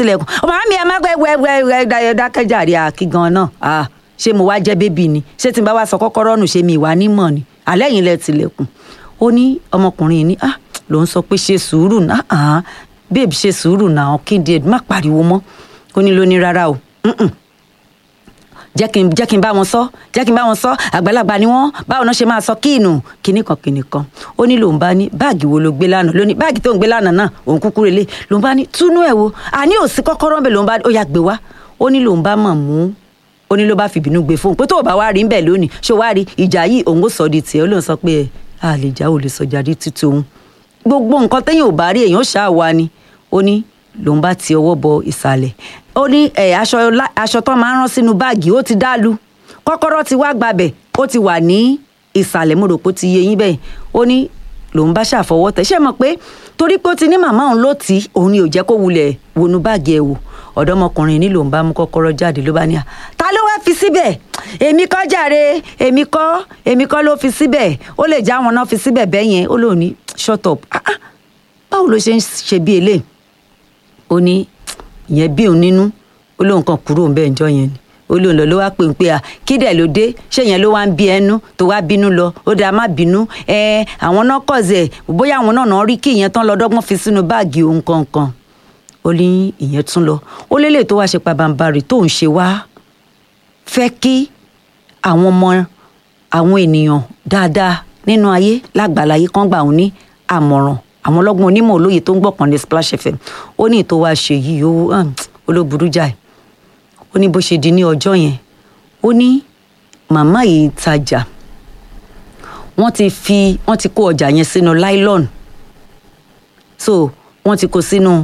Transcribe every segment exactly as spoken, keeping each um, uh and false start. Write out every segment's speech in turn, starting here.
tilẹ̀kùn ọmọ mi ẹ má gbẹ wẹ wẹ wẹ dákẹ́jàre àkí gan náà ah ṣé mo wá jẹ́ bébì ni ṣé tí n bá wá sọ kọ́kọ́rọ́ nù ṣé mi ìwà nímọ̀ ni alẹ́ yìí lẹ tilẹ̀kùn ó ní ọmọkùnrin ní ah ló ń sọ pé ṣe sùúrù náà ah babe ṣe sùúrù náà kíndé má pariwo mọ́ ó ní ló ní rárá o jẹ́ kí n jẹ́ kí n bá wọn sọ jẹ́ kí n bá wọn sọ àgbàlagbà ni wọ́n báwo náà ṣe máa sọ kíìnù kíní kan kíní kan ó ní lòun bá ní báàgì wo ló gbé lánàá lónìí báàgì tó ń gbé lánàá náà òun kúkú relé lòun bá ní túnú ẹ̀ wo àní ò sí kọ́kọ́rọ́ ń bẹ̀ lòun bá ó yá gbé wá ó ní lòun bá mọ̀ mú ó ní ló bá fìbínú gbé fóun pé tó o bá wá rí ń bẹ̀ lónìí ṣó wá rí ìjà yìí òun ó sọ di tiẹ̀ ó lóun sọ pé a lè já ò lè sọ jáde títí òun gbogbo nǹkan téèyàn ò bá rí èèyàn ṣáà wá ni ó ní lòun bá ti ọwọ́ bọ ìsàlẹ̀ ó ní aṣọ aṣọ tó máa ń rán sínú báàgì ó ti dálu kọ́kọ́rọ́ ti wá gbabẹ̀ ó ti wà ní ìsàlẹ̀ mo rò pé ó ti yé yín bẹ́ẹ̀ ó ní lòun bá ṣàfọwọ́ tẹ̀ ṣé mọ̀ pé torí pé ó ti ní màmá òun ló tì í òun ni ò jẹ́ kó wulẹ̀ wọnú báàgì ẹ̀ wò ọ̀dọ́mọkùnrin ní lòun bá mú kọ́kọ́rọ́ jáde ló bá ní à ta ló wá fi síbẹ̀ èmi kọ́ jàre èmi kọ́ èmi kọ́ ló fi síbẹ̀ ó lè já wọn náà fi síbẹ̀ bẹ́ẹ̀ yẹn ó lòun ní shut up ah ah báwo ló ṣe ń ṣe bí eléyìí ó ní ìyẹn bí òun nínú ó lóun kan kúrò ń bẹ́ẹ̀ ǹjọ́ yẹn ni ó lóun lọ ló wá pè ń pé à kí dẹ̀ ló dé ṣé yẹn ló wá ń bí ẹnu tó wá bínú lọ ó dáa má bínú ẹ àwọn náà kọ̀ọ̀zẹ̀ bóyá àwọn náà náà rí kí ìyẹn tán lọ dọ́gbọ́n fi sínú báàgì òun kankan ó ní ìyẹn tún lọ ó lélẹ̀ tó wá ṣe pabambarì tó ń ṣe wá fẹ́ kí àwọn ọmọ àwọn ènìyàn dáadáa nínú ayé lágbàláyé kan gbà òun ní àmọ̀ràn àwọn ọlọ́gbọ́n onímọ̀ olóye tó ń gbọ̀kàn ní Splash F M ó ní ìtò wa ṣe yìí ó olóburú jáì ó ní bó ṣe di ní ọjọ́ yẹn ó ní màmá yìí tajà wọ́n ti fi wọ́n ti kó ọjà yẹn sínú nylon so wọ́n ti kó sínú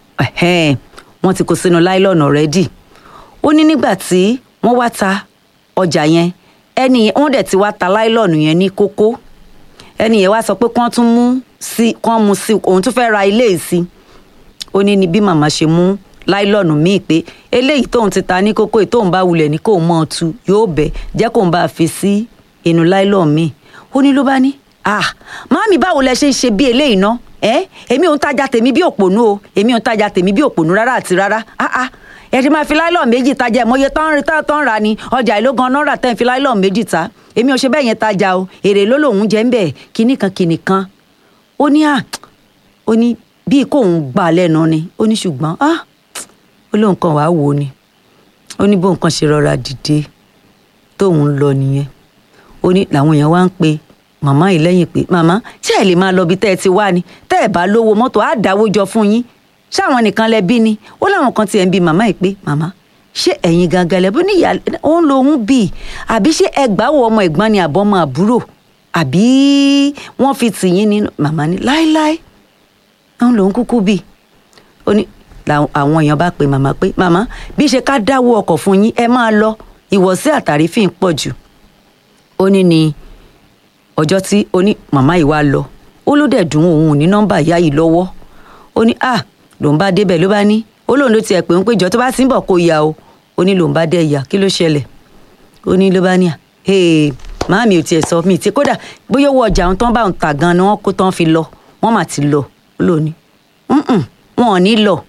wọ́n ti kó sínú nylon already ó ní nígbà tí wọ́n wá ta ọjà yẹn ẹni wọ́n dẹ̀ ti wá ta nylon yẹn ní kókó ẹni yẹn wá sọ pé kán tún mú sí kán mú sí òun tún fẹ́ ra ilé yìí sí ó ní ní bí màmá ṣe mú láìlọ́ọ̀nù míì pé eléyìí tóun ti ta ní kókó tóun bá wulẹ̀ ní kóun mọ́ ọ tu yóò bẹ̀ jẹ́ kóun bá fi sí inú láìlọ́ọ̀ míì ó ní ló bá ní ah màámi báwo lẹ ṣe ń ṣe bí eléyìí ná ẹ èmi ò ń tajà tèmi bí òpònú o èmi ò ń tajà tèmi bí òpònú rárá àti rárá ah ah ẹ ti máa fi láìlọ́ọ̀ méjì tajà ẹ̀ mọ́yé tán rí tán ra ni ọjà ìlú gan náírà tẹ́ ń fi láìlọ́ọ̀ méjì ta èmi ò ṣe bẹ́ẹ̀ yẹn tajà o èrè ló lòun jẹ́ ń bẹ̀ kíní kan kíní kan ó ní à ó ní bíi kóun gbà lẹ́nu ni ó ní ṣùgbọ́n ah ó lóun kan wàá wò ni ó ní bóun kan ṣe rọra dìde tóun lọ nìyẹn ó ní làwọn èèyàn wá ń pe màmá yìí lẹ́yìn pé màmá ṣé ẹ lè máa lọ bí tẹ́ ẹ ti wá ni tẹ́ ẹ bá lówó mọ́tò á dáwó jọ fún yín ṣáwọn nìkan lẹ bí ni ó láwọn kan tiẹ̀ ń bi màmá yìí pé màmá ṣé ẹ̀yin gangan lẹ bó ní ìyá òun lòun bì àbí ṣé ẹgbàáwò ọmọ ẹ̀gbọ́n ni àbọ̀mọ àbúrò àbí wọ́n fi tì yín ní màmá ní láéláé òun lòun kúkú bì ó ní àwọn èèyàn bá pe màmá pé màmá bí ṣe ká dáwó ọkọ̀ fún yín ẹ máa lọ ìwọ̀sí àtàrífín pọ̀ jù ó ní ní ọjọ́ tí ó ní màmá yìí wá lọ ó ló dẹ̀ dùn òun ní nọ́mbà ìyá yìí lọ́wọ́ ó ní à lòun bá débẹ̀ ló bá ní ó lóun ló tiẹ̀ pé ń péjọ tó bá ti ń bọ̀ kó ya o ó ní lòun bá dẹ̀ yà kí ló ṣẹlẹ̀ ó ní ló bá ní à hey màámi ò tiẹ̀ sọ mí tí kódà bóyá owó ọjà àwọn tán bá ń tà gan ni wọ́n kó tán fi lọ wọ́n mà ti lọ ó lò ní wọn ò ní lọ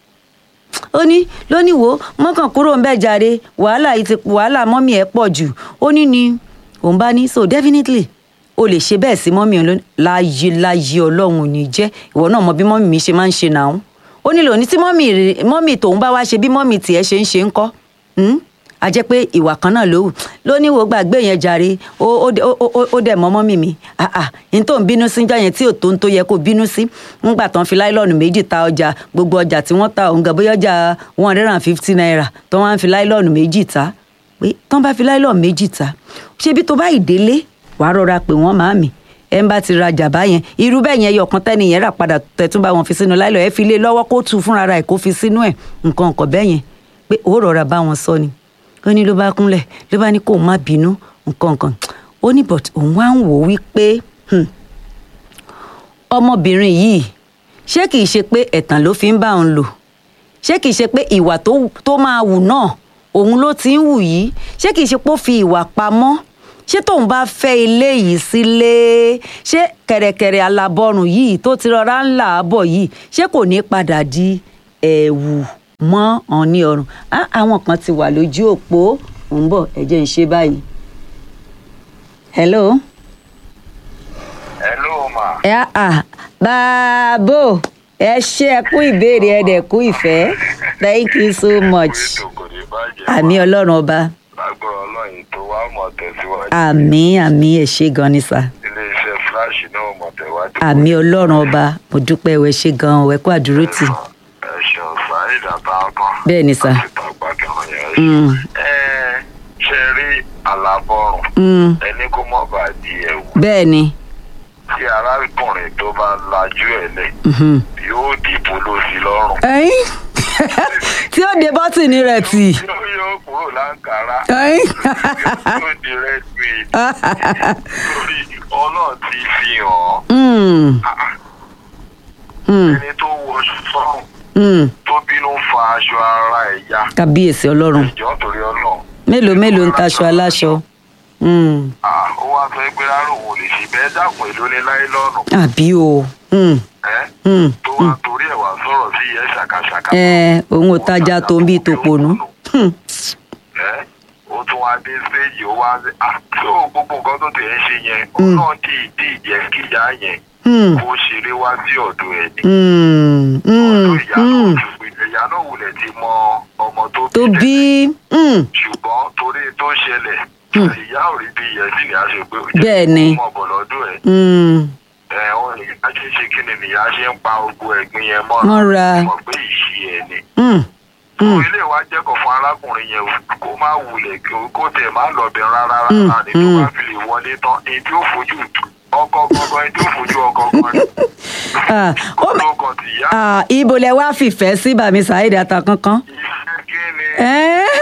ó ní lónìí wo mọ́kàn kúrò ń bẹ̀ jàre wàhálà yìí ti wàhálà mọ́mì ẹ̀ pọ̀ jù ó ní ni òun bá ní so definitely o lè ṣe bẹ́ẹ̀ sí mọ́mì òun láyé láyé ọlọ́run ò ní jẹ́ ìwọ náà mọ bí mọ́mì mi ṣe máa ń ṣe náà ó ní lónìí tí mọ́mì mọ́mì tòun bá wá ṣe bí mọ́mì tiẹ̀ ṣe ń ṣe ń kọ́ a jẹ́ pé ìwà kan náà ló wù lónìí wo gbàgbé yẹn jàre ó dẹ̀ mọ́ mọ́mì mi ah ah n tó ń bínú sí jọ yẹn tí ò tó ń tó yẹ kó bínú sí ńgbà tán fi láìlọ́ọ̀nù méjì ta ọjà gbogbo ọjà tí wọ́n ta òun gan bóyá ọjà one hundred and fifty naira tó wọ́n á fi láìlọ́ọ̀nù méjì ta pé tán bá fi láìlọ́ọ̀nù méjì ta ṣebí tó bá ìdélé wàá rọra pé wọ́n màámi ẹ ń bá ti rajà báyẹn irú bẹ́ẹ̀ yẹn yọkan tẹ́ni yẹn rà padà tẹ̀tún bá wọn fi sínú láìlọ́ ẹ fi lé lọ́wọ́ kó tu fúnra rẹ̀ kó fi sínú ẹ̀ nǹkan nǹkan bẹ́ẹ̀ yẹn pé ó rọra bá wọn sọ ni ó ní ló bá kúnlẹ̀ ló bá ní kó má bínú nǹkan nǹkan ó ní but òun wá ń wò wípé ọmọbìnrin yìí ṣé kìí ṣe pé ẹ̀tàn ló fi ń bá òun lò ṣé kìí ṣe pé ìwà tó máa wù náà òun ló ti ń wù yìí ṣé kìí ṣe pé ó fi ìwà pamọ́ ṣé tóun bá fẹ́ ilé yìí sílé ṣé kẹ̀rẹ̀kẹ̀rẹ̀ alábọ́rùn yìí tó ti rọra ń là á bọ̀ yìí ṣé kò ní padà di ẹ̀wù mọ́ ọ̀n ní ọrùn. Àwọn kan ti wà lójú òpó ò ń bọ̀ ẹ jẹ́ ń ṣe báyìí. hello. hello ma. ẹ à bàbá ẹ ṣe ẹ kú ìbéèrè ẹ dẹ̀ kú ìfẹ́ thank you so much. àmì ọlọ́run ọba. lágbára ọlọ́yin tó wá mọ̀ tẹ̀síwájú. àmì àmì ẹ ṣe gan ni sà. iléeṣẹ́ flash náà mọ̀ tẹ̀wájú. àmì ọlọ́run ọba mo dúpẹ́ ẹ ṣe gan ẹ kú àdúró tì. ẹ ṣeun sáyid àtàkùn. bẹ́ẹ̀ ni sà. àti tàgbàkẹ́ ọ̀yàn yìí. ẹ ṣe rí àlàbọ̀rùn. ẹni kó mọ̀ bá di ẹ̀wù. bẹ́ẹ̀ ni. tí arákùnrin tó bá lajú ẹ̀ lẹ̀ yóò dìbò lóṣì lọ́rùn. ẹyin tí ó de bọ́tìnì rẹ̀ tì. yóò yóò kúrò láǹkàrá. yóò di red green. lórí ọlọ́ọ̀ ti fi hàn. ẹni tó wọṣọ sọ́run tó bínú fa aṣọ ara ẹ̀ ya. kábíyèsí ọlọ́run. ìjọ torí ọlọ́ọ̀. mélòó mélòó ń taṣọ aláṣọ. ó wá sọ pé rárá òun ò lè ṣe bẹ́ẹ̀ dàpọ̀ èlò ní láìlọ́ọ̀nù. àbí o. tó wá torí ẹ̀ wá sọ̀rọ̀ sí ẹ̀ ṣàkàṣàkà. ẹ òun ò tajà tó ń bí tòpònú. ó tún wá dé stéèjì ó wá tó gbogbo nǹkan tó tẹ̀ ń ṣe yẹn òun náà dì í dì í jẹ́ kíyà yẹn kó ṣeré wá sí ọ̀dọ̀ ẹ̀ ni. ọ̀dọ̀ ìyá náà wulẹ̀ ti mọ ọmọ tó bí ṣùgbọ́n torí tó ṣẹlẹ̀ ìyá ò rí bí ìyẹn sì ní aṣọ pé ó jẹ́ ọmọ bọ̀ lọ́dún ẹ̀. ẹ ọ ní a ṣe ṣe kí ni nìyá ṣe ń pa ogun ẹ̀gbin yẹn mọ́ra mọ̀ pé ìṣí ẹ̀ ni. fún ilé wa jẹ́kọ̀ fún arákùnrin yẹn kó má wulẹ̀ kó tẹ̀ má lọ́bẹ̀ rárá rárá ní tó bá fi lè wọlé tán èyí tí ó fojú ọkọ gangan èyí tí ó fojú ọkọ gangan. ibo lẹ wá fìfẹ́ sí bàmí Saheed Atakankan. ìfẹ́ kí ni ẹ ẹ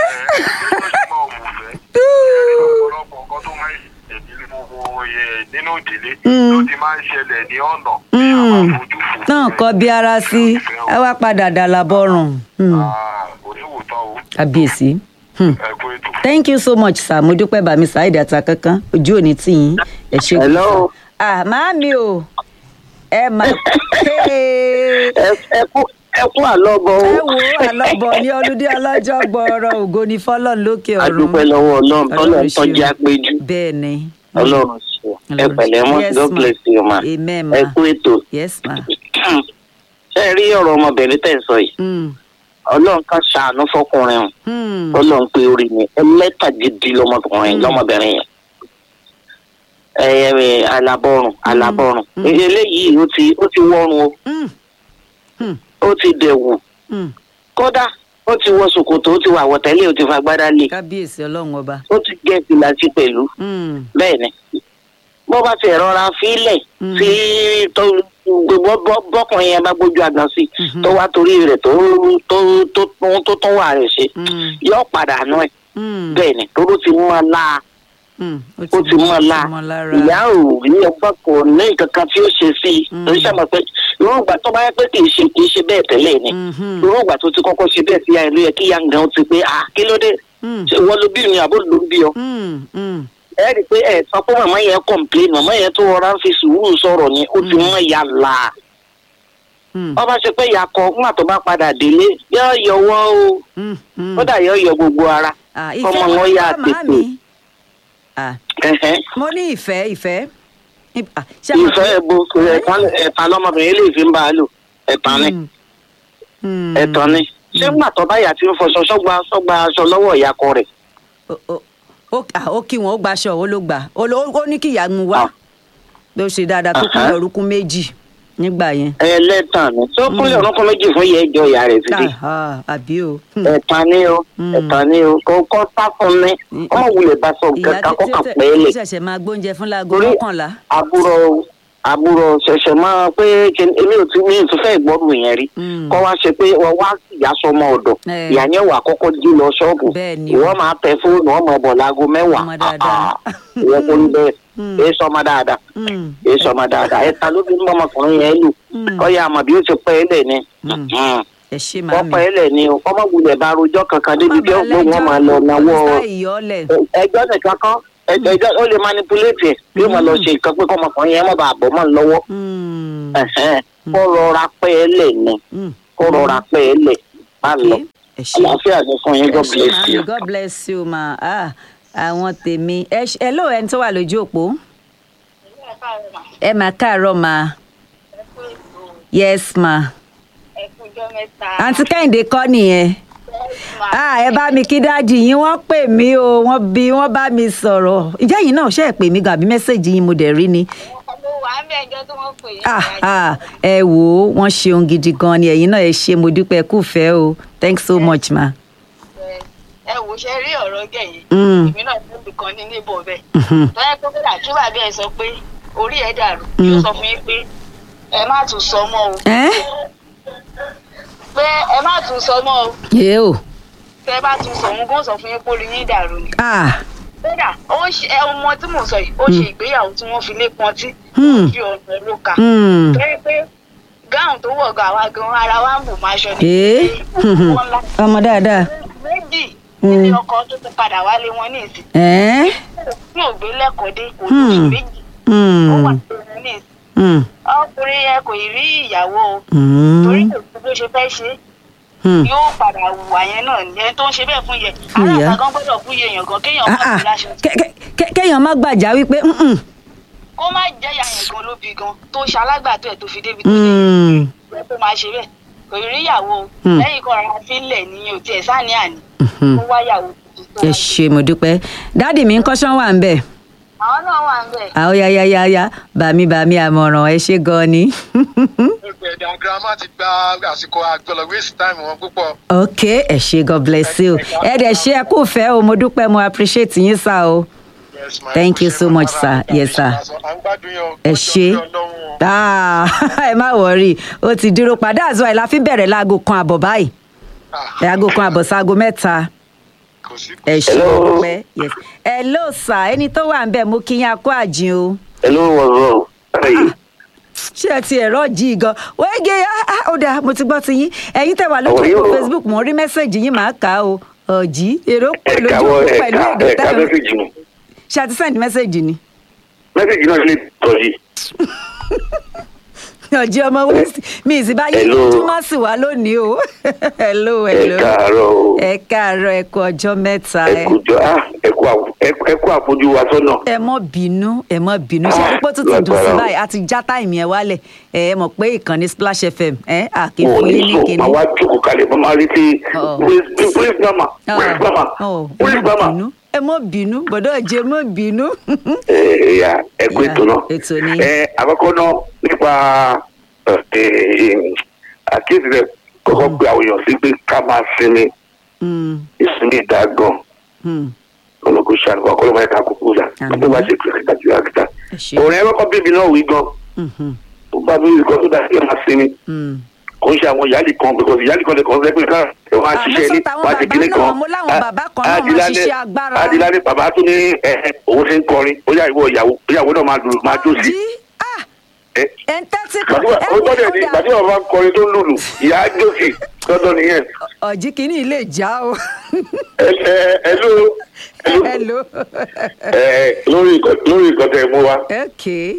ọ̀pọ̀lọpọ̀ nǹkan tó máa ń ṣẹlẹ̀ nínú ìdílé ló ti máa ń ṣẹlẹ̀ ní ọ̀nà tí a máa fojú fò. náà kọ́ bí ara sí ẹ wá padà dàlà bọ́rùn. oníwòtán o. kábíyèsí. ẹ kú ètò. thank you so much sir mo dúpẹ́ bàmí Saheed Atakankan ojú òní tì yín ẹ ṣe. hello. ah màámi o ẹ máa ẹ kú ẹ kú àlọ́bọ̀ o. ẹ wo àlọ́bọ̀ ní ọlọ́dẹ ọlọ́jọ́ gbọ́ọ̀rọ̀ ògo ní fọ́lọ́n lókè ọ̀run. adúpẹ́ lọ́wọ́ ọlọ́run ọlọ́run tọ́jú apẹ́jù. bẹ́ẹ̀ ni. ọlọ́run ṣe ẹ pẹ̀lẹ́ mọ́ God bless you ma. amen ma. ẹ kú ètò. yes ma. ṣé ẹ rí ọ̀rọ̀ ọmọbìnrin tẹ̀ ń sọ yìí. ọlọ́run kan ṣàánú fọkùnrin o. ọlọ́run pé orí mi ẹlẹ́tà gidi lọ́mọbìnrin lọ́mọbìnrin yẹn. ẹ alábọ̀rùn alábọ̀rùn eléyìí ó ti ó ti wọ́run o. ó ti dẹ̀wù kódà ó ti wọ ṣòkòtò ó ti wọ àwọ̀tẹ́lẹ̀ ó ti fa gbádá lé. kábíyèsí ọlọ́run ọba. ó ti gé ìfìlà sí pẹ̀lú. bẹ́ẹ̀ ni bó bá ti rọra fílẹ̀ tí bọ́kùnrin yẹn bá gbójú àgbọn sí tó wá torí rẹ̀ tó tún wà rẹ̀ ṣe yóò padà nú ẹ̀. bẹ́ẹ̀ ni tó ti mú ọ láa ó ti mọ la ìyá ò rí ọgbọ́n kò ní nǹkan kan tí ó ṣe sí i lórí sàmọ pé irú ìgbà tó bá yẹ pé kì í ṣe kì í ṣe bẹ́ẹ̀ tẹ́lẹ̀ ni irú ìgbà tó ti kọ́kọ́ ṣe bẹ́ẹ̀ sí ìyá ìlú yẹ kí ìyá nǹkan ti pé à kí ló dé wọ́n ló bí mi àbó ló ń bí ọ. ẹ rí i pé ẹ sọ pé màmá yẹn complain màmá yẹn tó rọra ń fi sùúrù sọ̀rọ̀ ni ó ti mọ ìyá la. wọ́n bá ṣe pé ìyá kọ nígbà tó bá padà délé yóò yọwọ́ o kódà yóò yọ gbogbo ara ọmọ wọn yà tètè. mo ní ìfẹ́ ìfẹ́. ìfẹ́ ẹ̀bù ẹ̀tàn lọ́mọbìnrin lè fi ń bá a lò ẹ̀tàn ni ẹ̀tàn ni ṣé ńgbà tó báyà tí ń fọṣọ sọ́gba sọ́gba aṣọ lọ́wọ́ ìyàkọ rẹ̀. ó kí wọn ó gbaṣọ ó ló gbà ó ní kí ìyá mu wá ló ṣe dáadáa tó kúnlẹ̀ orúkún méjì nígbà yẹn. ẹlẹ́tàn ni tó kúnlẹ̀ orúkún méjì fún ìyá ẹjọ́ ìyá rẹ̀ títí. àbí o. ẹ̀tàn ni o ẹ̀tàn ni o kò kọ́ sáfún mi ọmọ wulẹ̀ bá sọ kankan kó kàn pẹ́ lẹ̀. ìyá ṣẹ̀ṣẹ̀ máa gbóúnjẹ fún láago mọ́kànlá. àbúrò àbúrò ṣẹ̀ṣẹ̀ máa pé èmi ò tí mi ò tún fẹ́ gbọ́dọ̀ yẹn rí kọ́ wá ṣe pé wọ́n wá ìyá sọmọ ọ̀dọ̀ ìyá yẹn wà kọ́kọ́ jí lọ ṣọ́ọ̀bù ìwọ́n máa tẹ fóònù ọmọ ọ̀bọ̀ láago mẹ́wàá ìwọ́n kò ní bẹ́ẹ̀ èé sọmọ dáadáa èé sọmọ dáadáa ẹ̀ta ló fi ń bọ́ ọmọkùnrin yẹn lù ọ̀yà àmọ̀ bí ó ti pẹ́ ẹlẹ̀ ni wọ́n pẹ́ ẹlẹ̀ ni ọmọ wulẹ̀ bá rojọ́ kankan débi bí wọ́n máa lọ náwó ẹjọ́ nìkan kan ẹjọ́ ó lè manipulate ẹ̀ bí ó máa lọ ṣe nǹkan pé kọ́mọkùnrin yẹn má bàa bọ́ mọ́ lọ́wọ́ kó rọra pẹ́ ẹlẹ̀ ni kó rọra pẹ́ ẹlẹ̀ má lọ ẹ ṣé àlàáfíà ni fún yín god ẹ ṣé bless màámi, you. God bless you ma ah àwọn tèmi ẹ ṣé- hello ẹni tó wà lójú òpó ẹ mà káàárọ̀ ma yes ma àǹtí kẹ́hìndé kọ́ nìyẹn ah ẹ bá mi kí dáàdì yín wọ́n pè mí o wọ́n bí wọ́n bá mi sọ̀rọ̀ ìjẹ́ yìí náà ṣe é pè mí gan àbí mẹ́sẹ̀gì yín mo dẹ̀ rí ni ah ah ẹ wò ó wọ́n ṣeun gidi gan ni ẹ̀yin náà ẹ ṣe mo dúpẹ́ kúfẹ́ o thanks so much ma. ẹ wò ṣe rí ọ̀rọ̀ gẹ̀yìn Mm. èmi náà tó bìkan ní níbọ̀ bẹ́ẹ̀ Mhm. tọ́yẹ pé kódà kí bàbá ẹ sọ pé orí ẹ dàrú yóò sọ fún yín pé ẹ má tún sọ mọ́ o ẹ́ pé ẹ má tún sọ mọ́ o yé o tẹ́ ẹ bá tún sọ òun kó sọ fún yín pé orí yín dàrú ni. ah kódà ó ṣe ẹ ọmọ tí mò ń sọ yìí ó ṣe ìgbéyàwó tí wọ́n fi lé pọntí Hmm. fi ọ̀nà ló ka hmm. tọ́yẹ pé gáùn tó wọ̀ gan àwa gan ara wa ń bù máa ṣọ ní ee wọ́n ńlá ọmọ dáadáa méjì nílé ọkọ tó ti padà wálé wọn ní ìsìn ẹ́ tí ò gbé lẹ́kọ̀ọ́ dé kò ní oṣù méjì ó wà lórí ní ìsìn Hmm. ọkùnrin yẹn kò ì rí ìyàwó o Hmm. torí kò sí bó ṣe fẹ́ ṣe é Hmm. yóò padà hùwà yẹn náà ní ẹni tó ń ṣe bẹ́ẹ̀ fún yẹn Ìyá. aláàbà kan gbọ́dọ̀ fún yẹn èèyàn gan kéèyàn Ah, kọ́ ah. sí láṣẹ Kẹ- kẹ- kẹ- kéèyàn má gbàjà wípé mm-mm. kó má jẹ́ ìyá yẹn gan ló bí gan tó ṣe alágbàtọ́ ẹ̀ tó fi débi tó dé Hmm. yẹ kó máa ṣe bẹ́ẹ̀ kò ì rí ìyàwó o Hmm. lẹ́yìn kan ara sílẹ̀ ní o tiẹ̀ sáà ní àní Mhm. kó wá ìyàwó tuntun tó ẹ wá ṣé mo dúpẹ́ dáàdì mi ń kọ́ṣán wà ń bẹ̀ àwọn náà wà ń bẹ̀. àwọn yáyáyáyá bàmí bàmí àmọ̀ràn ẹ ṣé gan ni. ẹ̀dá girama ti gba àsìkò àgbọ̀lọ̀ waste time wọn púpọ̀. ok ẹ ṣé God bless you ẹ dẹ̀ ṣe ẹ kú fẹ́ o mo dúpẹ́ mo appreciate yín sá o. Yes, ma. Thank you so much, sir. Yes, sir. à ń gbádùn yín o. ẹ ṣé Ah, ẹ má wọrí o ti dúró padà àzọ ẹ la fi bẹ̀rẹ̀ láago kan àbọ̀ báyìí láago kan àbọ̀ sáago mẹ́ta kò sí ẹ ṣé Hello. mo dúpẹ́ yes hello sir ẹni tó wà ń bẹ̀ mo kí yín akó àjìn o hello what's wrong. Hey. ṣé ẹ ti ẹ̀rọ jí gan wẹ́gẹ́ ó dáa mo ti gbọ́ ti yín ẹ̀yin tẹ̀ wà lójú Àwọn òpó yóò- Facebook mo rí mẹ́sẹ̀gì yín màá kà á o ọ̀jì èrò pọ̀ lójú ẹ̀ka òpó wọ pẹ̀lú ẹ̀ka èdè ẹ̀ka tẹ́lẹ̀ mẹ́sẹ̀gì nù ṣé a ti send mẹ́sẹ̀gì ni mẹ́sẹ̀gì náà lè tọ́jú. ọ̀jì ọmọ west mi ìsìn bá yín Hello. túmọ̀ sí wa lónìí o hello ẹ hello káàárọ̀ o ẹ káàárọ̀ ẹ kú ọjọ́ mẹ́ta ẹ ẹ kú jọ ah ẹ kú àf- ẹ- ẹ kú àfojú wa sọ́nà. ẹ mọ bínú ẹ mọ bínú ṣe Ah, àdúgbò tó ti dùn sí lágbára o. báyìí a ti já táìmì ẹ wálẹ̀ ẹ ẹ mọ̀ pé ìkànnì Splash F M ẹ àkè mo fún ní yín ní sùn kinní. àwa jókòó kalẹ̀ mọ́ máa rí sí Oh. police police mama Ah, police mama oh, ẹ police mọ mama. bínú ẹ mọ bínú bọ̀dọ̀ ọ̀jẹ̀ mọ bínú. ẹ ẹ ya ẹ kú Yeah, ètò náà. ètò ni. ẹ àkọ́kọ́ náà nípa ẹ, ẹ, àkíyèsí rẹ kọ́kọ́ pé àwọn èèyàn sí pé ká máa sinmi Mm, ìsinmi ìdá gan mm, olùkọ́ ṣàlùkọ́ ọkọ́ máa ká kúkú rà Àmín. tó bá ṣe kìrìkìtà kìrìkìtà. ẹ ṣé. òun ẹ kọ́kọ́ bíbí náà wí gan Mhm, tó bá bí nǹkan tó dá sí ẹ̀ máa sinmi mm. kò ń ṣe àwọn ìyáàlì kan because ìyáàlì kan lè kàn sẹ́pẹ̀ ká ẹ̀ wọ́n á Ah, ṣiṣẹ́ mo ní sọ tàwọn wọ́n á ṣe bàbá kíní náà, kan. mo láwọn bàbá kan náà máa ṣiṣẹ́ agbára. adìlá ní bàbá tó ní ẹ òun ṣe ń kọrin ó yà ìwọ ìyàwó ìyàwó náà máa dùn máa jó sí. ọ̀jì ah ẹ ẹ̀ ń tẹ́tí kan gbàdúrà ó gbọ́dọ̀ ní gbàdúrà bá ń kọrin tó ń lùlù ìyá á jó sí lọ́dọ̀ nìyẹn. ọ̀jì kìíní ilé ìjà o. ẹ ẹ ẹ ló hello. ẹ lórí nǹkan- lórí nǹkan tẹ mú wa okay.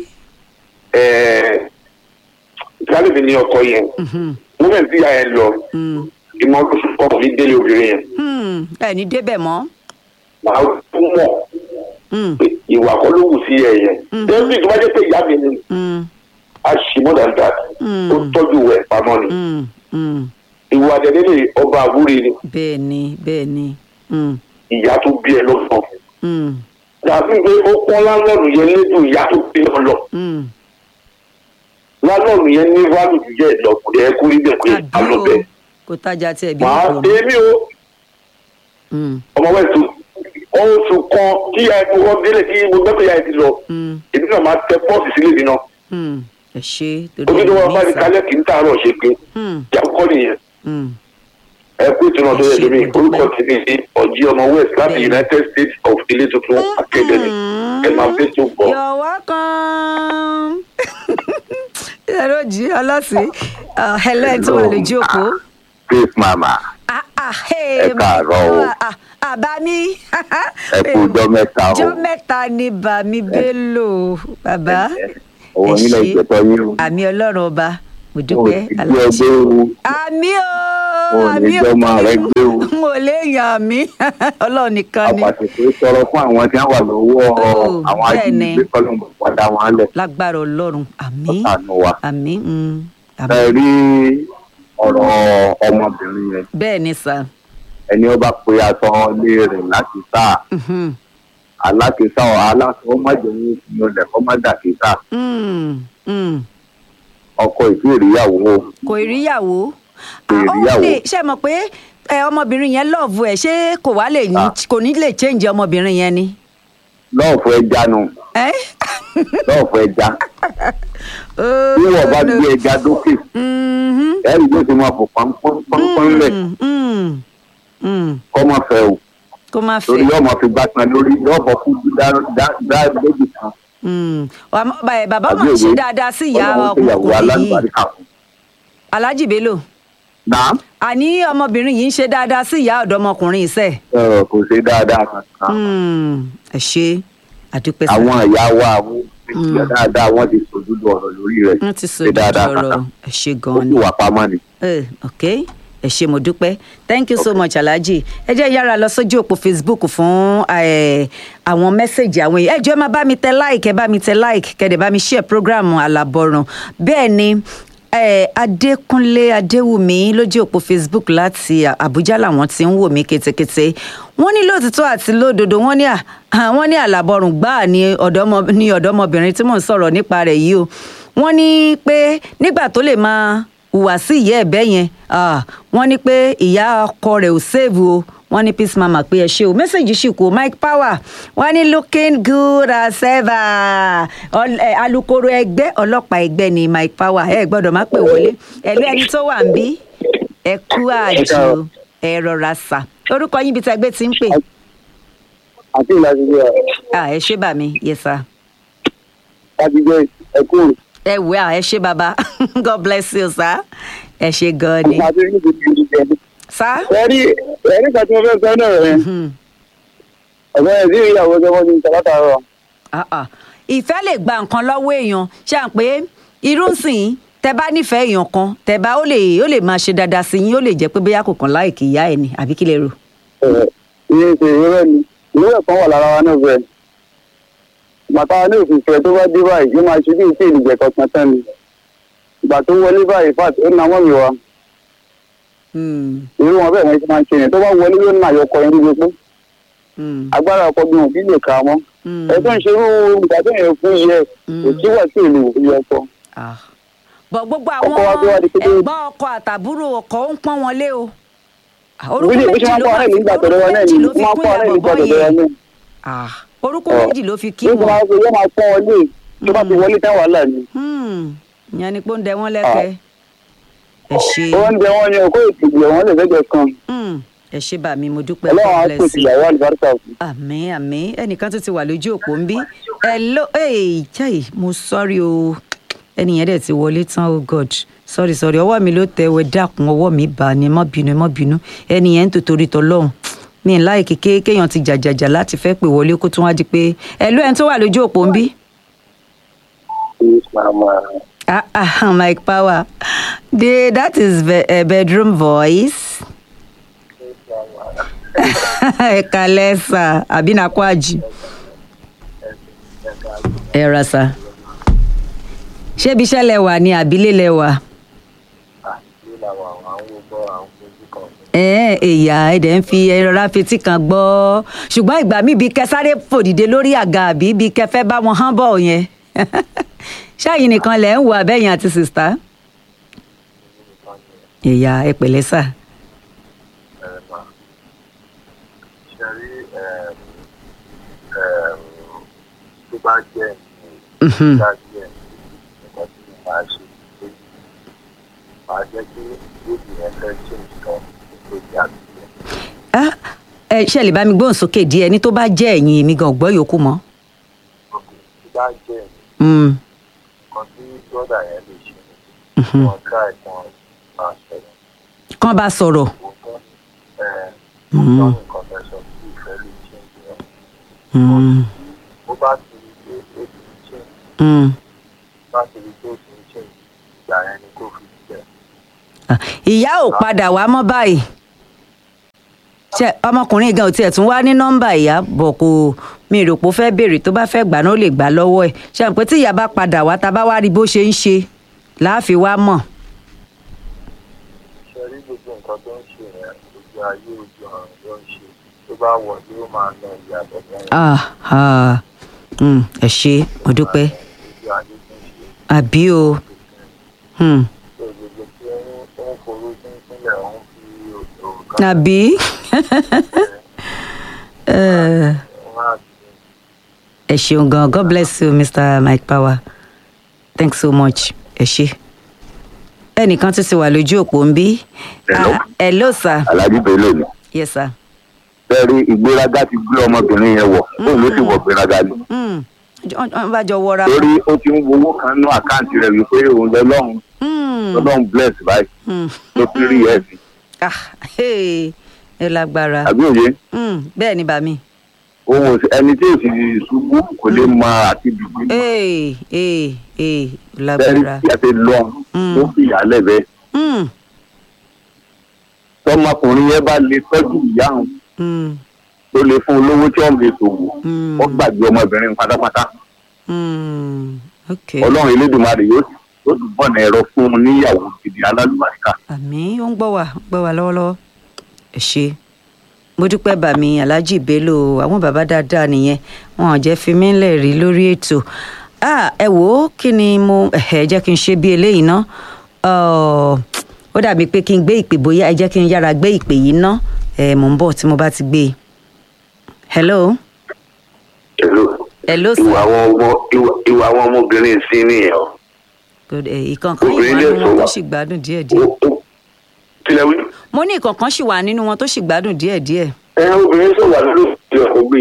ẹ sálẹ̀mí ní ọkọ yẹn Mhm, mo fẹ́ sí ìyá yẹn lọ mm. ìmọ̀ ọdún ọkọ̀ mi délé obìnrin yẹn Hmm, ẹ ní débẹ̀ mọ́. màá tún mọ̀ Hmm, pé ìwà kan ló wù sí ẹ yẹn. Mhm. débìtì tó bá jẹ́ pé ìyá mi ni hmm, a ṣì mọ́ dáadáa Mm. ó tọ́jú ẹ̀ pamọ́ ni hmm, hmm. ìwà àdẹ́lẹ́lẹ̀ ọba àwúrí ni bẹ́ẹ̀ ni bẹ́ẹ̀ ni. Hmm, ìyá tó bí ẹ lọ́sàn. hmm, dàbí pé ó pọ́n lálọ́ọ̀nù yẹn lédùn ìyá tó bí ọ lọ hmm. lálọ́ọ̀nù yẹn ní válù jù jẹ́ ìlọ kò yẹ kó rí bẹ́ẹ̀ pé a lọ àbí o bẹ́ẹ̀. kò tajà tí ẹ bí màá ìbò ni. èmi o Hmm, ọmọ wẹ́ẹ̀tù oṣù kan tí ìyá ẹ ti wọ́n délé tí mo gbẹ́ pé ìyá ẹ ti lọ hmm, èmi náà máa tẹ pọ́ọ̀sì sílé mi náà hmm. ẹ ṣe torí ojú tó ẹ wá bá ní ti ìsà. kálẹ̀ kì í tààrọ̀ ṣe pé Hmm, ìyàwó nìyẹn hmm. ẹ kú ìtura tó yẹ lómi Ẹ ṣé, orúkọ ti ní ọjí ọmọ west láti Bẹ́ẹ̀ni. United States of ilé tuntun academy ẹ máa fẹ́ tó bọ̀. You're welcome. ẹ̀rọ jí ọlọ́sìn helen tó wà lójú òpó. Faith Mama, Ah, ah, hey, Ẹ káàárọ̀ o. ah, ah, ah, Bami. ẹ kú ọjọ́ mẹ́ta o. ọjọ́ mẹ́ta ni Bami Bello bàbá. Owó Ẹ nílẹ̀ ṣé. ìjẹ́tọ́ yín o. Àmì ọlọ́run ọba mo O dúpẹ́ ti gbé aláàjì. ẹgbẹ́ ewu. Àmì o. ò ní jọmọ rẹ gbé o. n ò léèyàn mi ọlọ́run nìkan ni. àpàtìkò sọ̀rọ̀ fún àwọn tí wọ́n wà lọ́wọ́ àwọn ajínigbé kọ́lọ́mù padà wọn lẹ̀. lágbára ọlọ́run àmín ọ̀sánú wa. àmín. ẹ rí ọ̀rọ̀ ọmọbìnrin yẹn. bẹ́ẹ̀ ni sà. ẹni ó bá pe aṣọ ilé rẹ̀ láti sá alákìísá aláṣọ ọmọdé ní ìpinnu rẹ̀ kọ́ má dàkísà. ọkọ ìtú ìríyàwó. kò ìríyàwó. ìríyàwó. ṣé mọ̀ pé ọmọbìnrin yẹn lọ́ọ̀fù ẹ̀ ṣé kò wá lè ní kò ní lè change ọmọbìnrin yẹn ni. lọ́ọ̀fù ẹja nu. lọ́ọ̀fù ẹja. bí wọ́n bá gbé ẹja dókè. ẹ̀rí ló ti máa fò pọ́npọ́n lẹ̀. kọ́ máa fẹ́ o. kó má fẹ́. torí yóò máa fi gbàtàn lórí yóò bọ̀ kú dá lójú kan. bàbá máa ń ṣe dáadáa sí ìyá ọkùnrin yìí. Alhaji Bello. Naam. àní ọmọbìnrin yìí ń ṣe dáadáa sí ìyá ọ̀dọ́mọkùnrin iṣẹ́. kò ṣe dáadáa kankan. ẹ ṣe àdúpẹ́ sá. àwọn ìyá wa àwọn ìyá dáadáa wọ́n ti sòdodo ọ̀rọ̀ lórí rẹ̀. wọ́n ti sòdodo ọ̀rọ̀ ẹ ṣe gan-an ni. ó sì wà pamọ́ ni. ok ẹ ṣe mo dúpẹ́ thank you so much Alhaji. ẹ jẹ́ yára lọ sójú òpó Facebook fún àwọn mẹ́sẹ̀gì àwọn èèyàn ẹ jọ̀ọ́ ẹ máa bá mi tẹ like ẹ bá mi tẹ like kẹ́dẹ̀ bá mi share program Alábọ̀rùn bẹ́ẹ̀ ni Adékúnlé Adéwùmí lójú òpó Facebook láti Àbújá làwọn ti ń wò mí ketekete wọ́n ní lóòtítọ́ àti lódodo wọ́n ní wọ́n ní Alábọ̀rùn gbáà ní ọ̀dọ́mọbìnrin tí mò ń sọ̀rọ̀ nípa rẹ̀ yìí o wọ́n ní pé nígbà tó lè máa hùwà sí ìyá ẹ̀bẹ́ yẹn wọ́n ní pé ìyá ọkọ rẹ̀ ò sèvù o wọ́n ní peace mama pé ẹ ṣe o mẹ́sàgì sì kú Mike Power wọ́n ní looking good as ever alukoro ẹgbẹ́ ọlọ́pàá ẹgbẹ́ ni Mike Power ẹ gbọ́dọ̀ má pè wọlé ẹ̀lú ẹni tó wà ń bí ẹ kú àjò ẹ rọra sà orúkọ yín bí tí ẹgbẹ́ ti ń pè. àti ìlàjì rẹ. ẹ ṣé bà mí yes sir. láti jẹ ẹ kú. ẹ wẹ ẹ ṣé bàbá God bless you sir ẹ ṣé gan ni. sá. ẹ̀rí ẹ̀rí kan tí mo fẹ́ sọ náà rẹ̀ ọ̀gbọ́n ẹ̀ sí ìyàwó tó wọ́n ti ń sọ látàárọ̀. ìfẹ́ lè gba nǹkan lọ́wọ́ èèyàn ṣe à ń pé irú sìn tẹ bá nífẹ̀ẹ́ èèyàn kan tẹ bá ó lè ó lè máa ṣe dáadáa sí yín ó lè jẹ́ pé bóyá kò kàn láìkì ìyá ẹ̀ ni àbí kí lè rò. iye ìṣe ìrẹ́ ni ìwé kan wà lára wa náà fẹ́ bàtà ní òfìfẹ́ tó bá dé báyìí yóò máa ṣe bí ìṣe ìlùjẹ̀ kankan tán ni ìgbà tó wọlé báyìí fat ó na mọ́ mi wá irú wọn bẹ́ẹ̀ wọ́n ti máa ń ṣe yẹn tó bá wọlé yóò nà yọkọ yẹn níbi pé agbára ọkọ bí wọn bí lè kà á mọ́ ẹ tó ń ṣe irú ìgbà tó yẹn fún yẹ kò tí wà sí ìlú ìyẹ ọkọ. bọ̀ gbogbo àwọn ẹ̀gbọ́n ọkọ àtàbúrò ọkọ ń pọ́n wọn lé o. orúkọ méjì ló máa fi kún ìyàbọ̀ yẹn orúkọ méjì ló fi kí wọn. yóò máa pọ́n wọn lé tó bá ti wọlé tán wàhálà ni. ìyẹn ni pé ó ń dẹ wọn lẹ́kẹ̀ẹ́ ẹ ṣe. oúnjẹ wọn ni ọkọ ìtìgbẹ wọn lè fẹjọ kan. ẹ ṣe bá mi mo dúpẹ́ ọlọ́run á pèsè ìyàwó àlùbáríkà fún. àmín àmín ẹnìkan tó ti wà lójú òpó ń bí ẹ ló jai mo sọ́rí o ẹnìyẹn dẹ̀ ti wọlé tán o god sorry sorry ọwọ́ mi ló tẹ ẹ dákun ọwọ́ mi bá ní ẹ má bínú ẹ má bínú ẹnìyẹn ń tòtórí tọlọ́run mi ń láì kékeré kéèyàn ti jàjàjà láti fẹ́ pè wọlé kó tún wá di pé ẹ ló ẹni tó wà lójú òpó ń bí. Ah, ah, Mike Power. The, that is be, a bedroom voice. Kalesa, Abina Kwaji. Ẹ ra sà. Ṣé ibi iṣẹ́ lẹ wà ní àbílẹ̀ lẹ wà? Ẹ ẹ̀yà ẹ̀dẹ̀ ń fi ẹ̀rọ fetí kan gbọ́. Ṣùgbọ́n ìgbà míì bí kẹ́ sáré fòdìdé lórí àga àbí bí kẹ́ fẹ́ bá wọn hán bọ̀ yẹn. ṣáàyìn nìkan lẹ̀ ń wo abẹ́yìn àti sìstá. ìyá ẹ pẹ̀lẹ́ sà. tó bá jẹ́ ẹ̀yìn tó bá jẹ́ ẹ̀yìn nǹkan tí mo máa ṣe pé máa jẹ́ kí lóbi yẹn fẹ́ ṣe nǹkan tó jẹ́ àbíyẹ. ẹ ṣe lè bá mi gbóhùn sókè díẹ̀ ní tó bá jẹ́ ẹ̀yìn èmi gan gbọ́ yòókù mọ́. tó bá jẹ́ ẹ̀yìn kan tí brọ́dà yẹn lè ṣe ni wọ́n ká ẹ̀kan máa sọ̀rọ̀. kán bá sọ̀rọ̀. ọ̀tọ̀ nǹkan fẹ́ sọ sí ìfẹ́ lè ṣe ìyẹn. ó bá ti rí pé ó ti ń ṣe bá ti rí pé ó ti ń ṣe ìgbà yẹn ni kò fi jẹ. ìyá ò padà wá mọ́ báyìí ṣe ọmọkùnrin gan ò tiẹ̀ tún wá ní nọ́mbà ìyá bọ̀ kò mi rò pé ó fẹ́ béèrè tó bá fẹ́ gbà náà ó lè gbà lọ́wọ́ ẹ̀ ṣe pé tí ìyá bá padà wá tá a bá wá rí bó ṣe ń ṣe láàfin wá mọ̀. ṣe rí gbogbo nǹkan tó ń ṣe yẹn gbogbo ayé ojú ọ̀run ló ń ṣe tó bá wọlé ó máa ná ìyá àtọ̀gbọ́n yẹn. ẹ ṣé mo dúpẹ́ àbí o. àbí ẹ ṣeun gan God bless you Mister Mike Power thanks so much ẹ ṣé ẹnìkan tún ti wà lójú òpó ń bí. hello sir. Alhaji Bello ni. yes sir. bẹ́ẹ̀ni ìgbéraga ti gbé ọmọbìnrin yẹn wọ̀ òun ló sì wọ ìgbéraga ni. wọ́n bá jọ wọra. torí ó ti ń wo owó kan ní àkáǹtì rẹ̀ wípé òun lọ́lọ́run lọ́lọ́run bless báyìí ló fi rí ẹ̀ sí. ẹ lágbára. àbí òye. bẹ́ẹ̀ ni bàmí. ohun ẹni tí èsì ṣubú kò lè mọ àti dùgbò. ee ee ee lágbára. bẹ́ẹ̀ni tí a ti lọ ó fi ìyálẹ̀ bẹ́ẹ̀. tọmọkùnrin yẹn bá lè tọ́jú ìyá òun tó lè fún olówó tí wọ́n lè ṣòwò ó gbàgbé ọmọbìnrin pátápátá. ọlọ́run elédùnmarè yóò dùbọ̀ náà ẹ̀rọ fún un níyàwó gidi alálùbáríkà. àmín ó ń gbọ́ wá gbọ́ wá lọ́wọ́lọ́wọ́ ẹ ṣé mo dúpẹ́ bàmí Alhaji Bello àwọn bàbá dáadáa nìyẹn wọn ò jẹ́ fi mí lẹ̀ rí lórí ètò ẹ wò ó kí ni mo ẹ jẹ́ kí n ṣe bí eléyìí ná ó dàbí pé kí n gbé ìpè bóyá ẹ jẹ́ kí n yára gbé ìpè yìí ná ẹ mò ń bọ̀ tí mo bá ti gbé e. hello. hello. hello sir. ìwà àwọn ọmọ ìwà àwọn ọmọbìnrin sí nìyẹn o. ìkànkan yìí wà nínú wọn tó sì gbádùn díẹ̀díẹ̀. tilẹ̀ wí. mo ní ìkànkan sì wà nínú wọn tó sì gbádùn díẹ̀díẹ̀. ẹ obìnrin sọ wà lórí ìdí ọkọ gbé.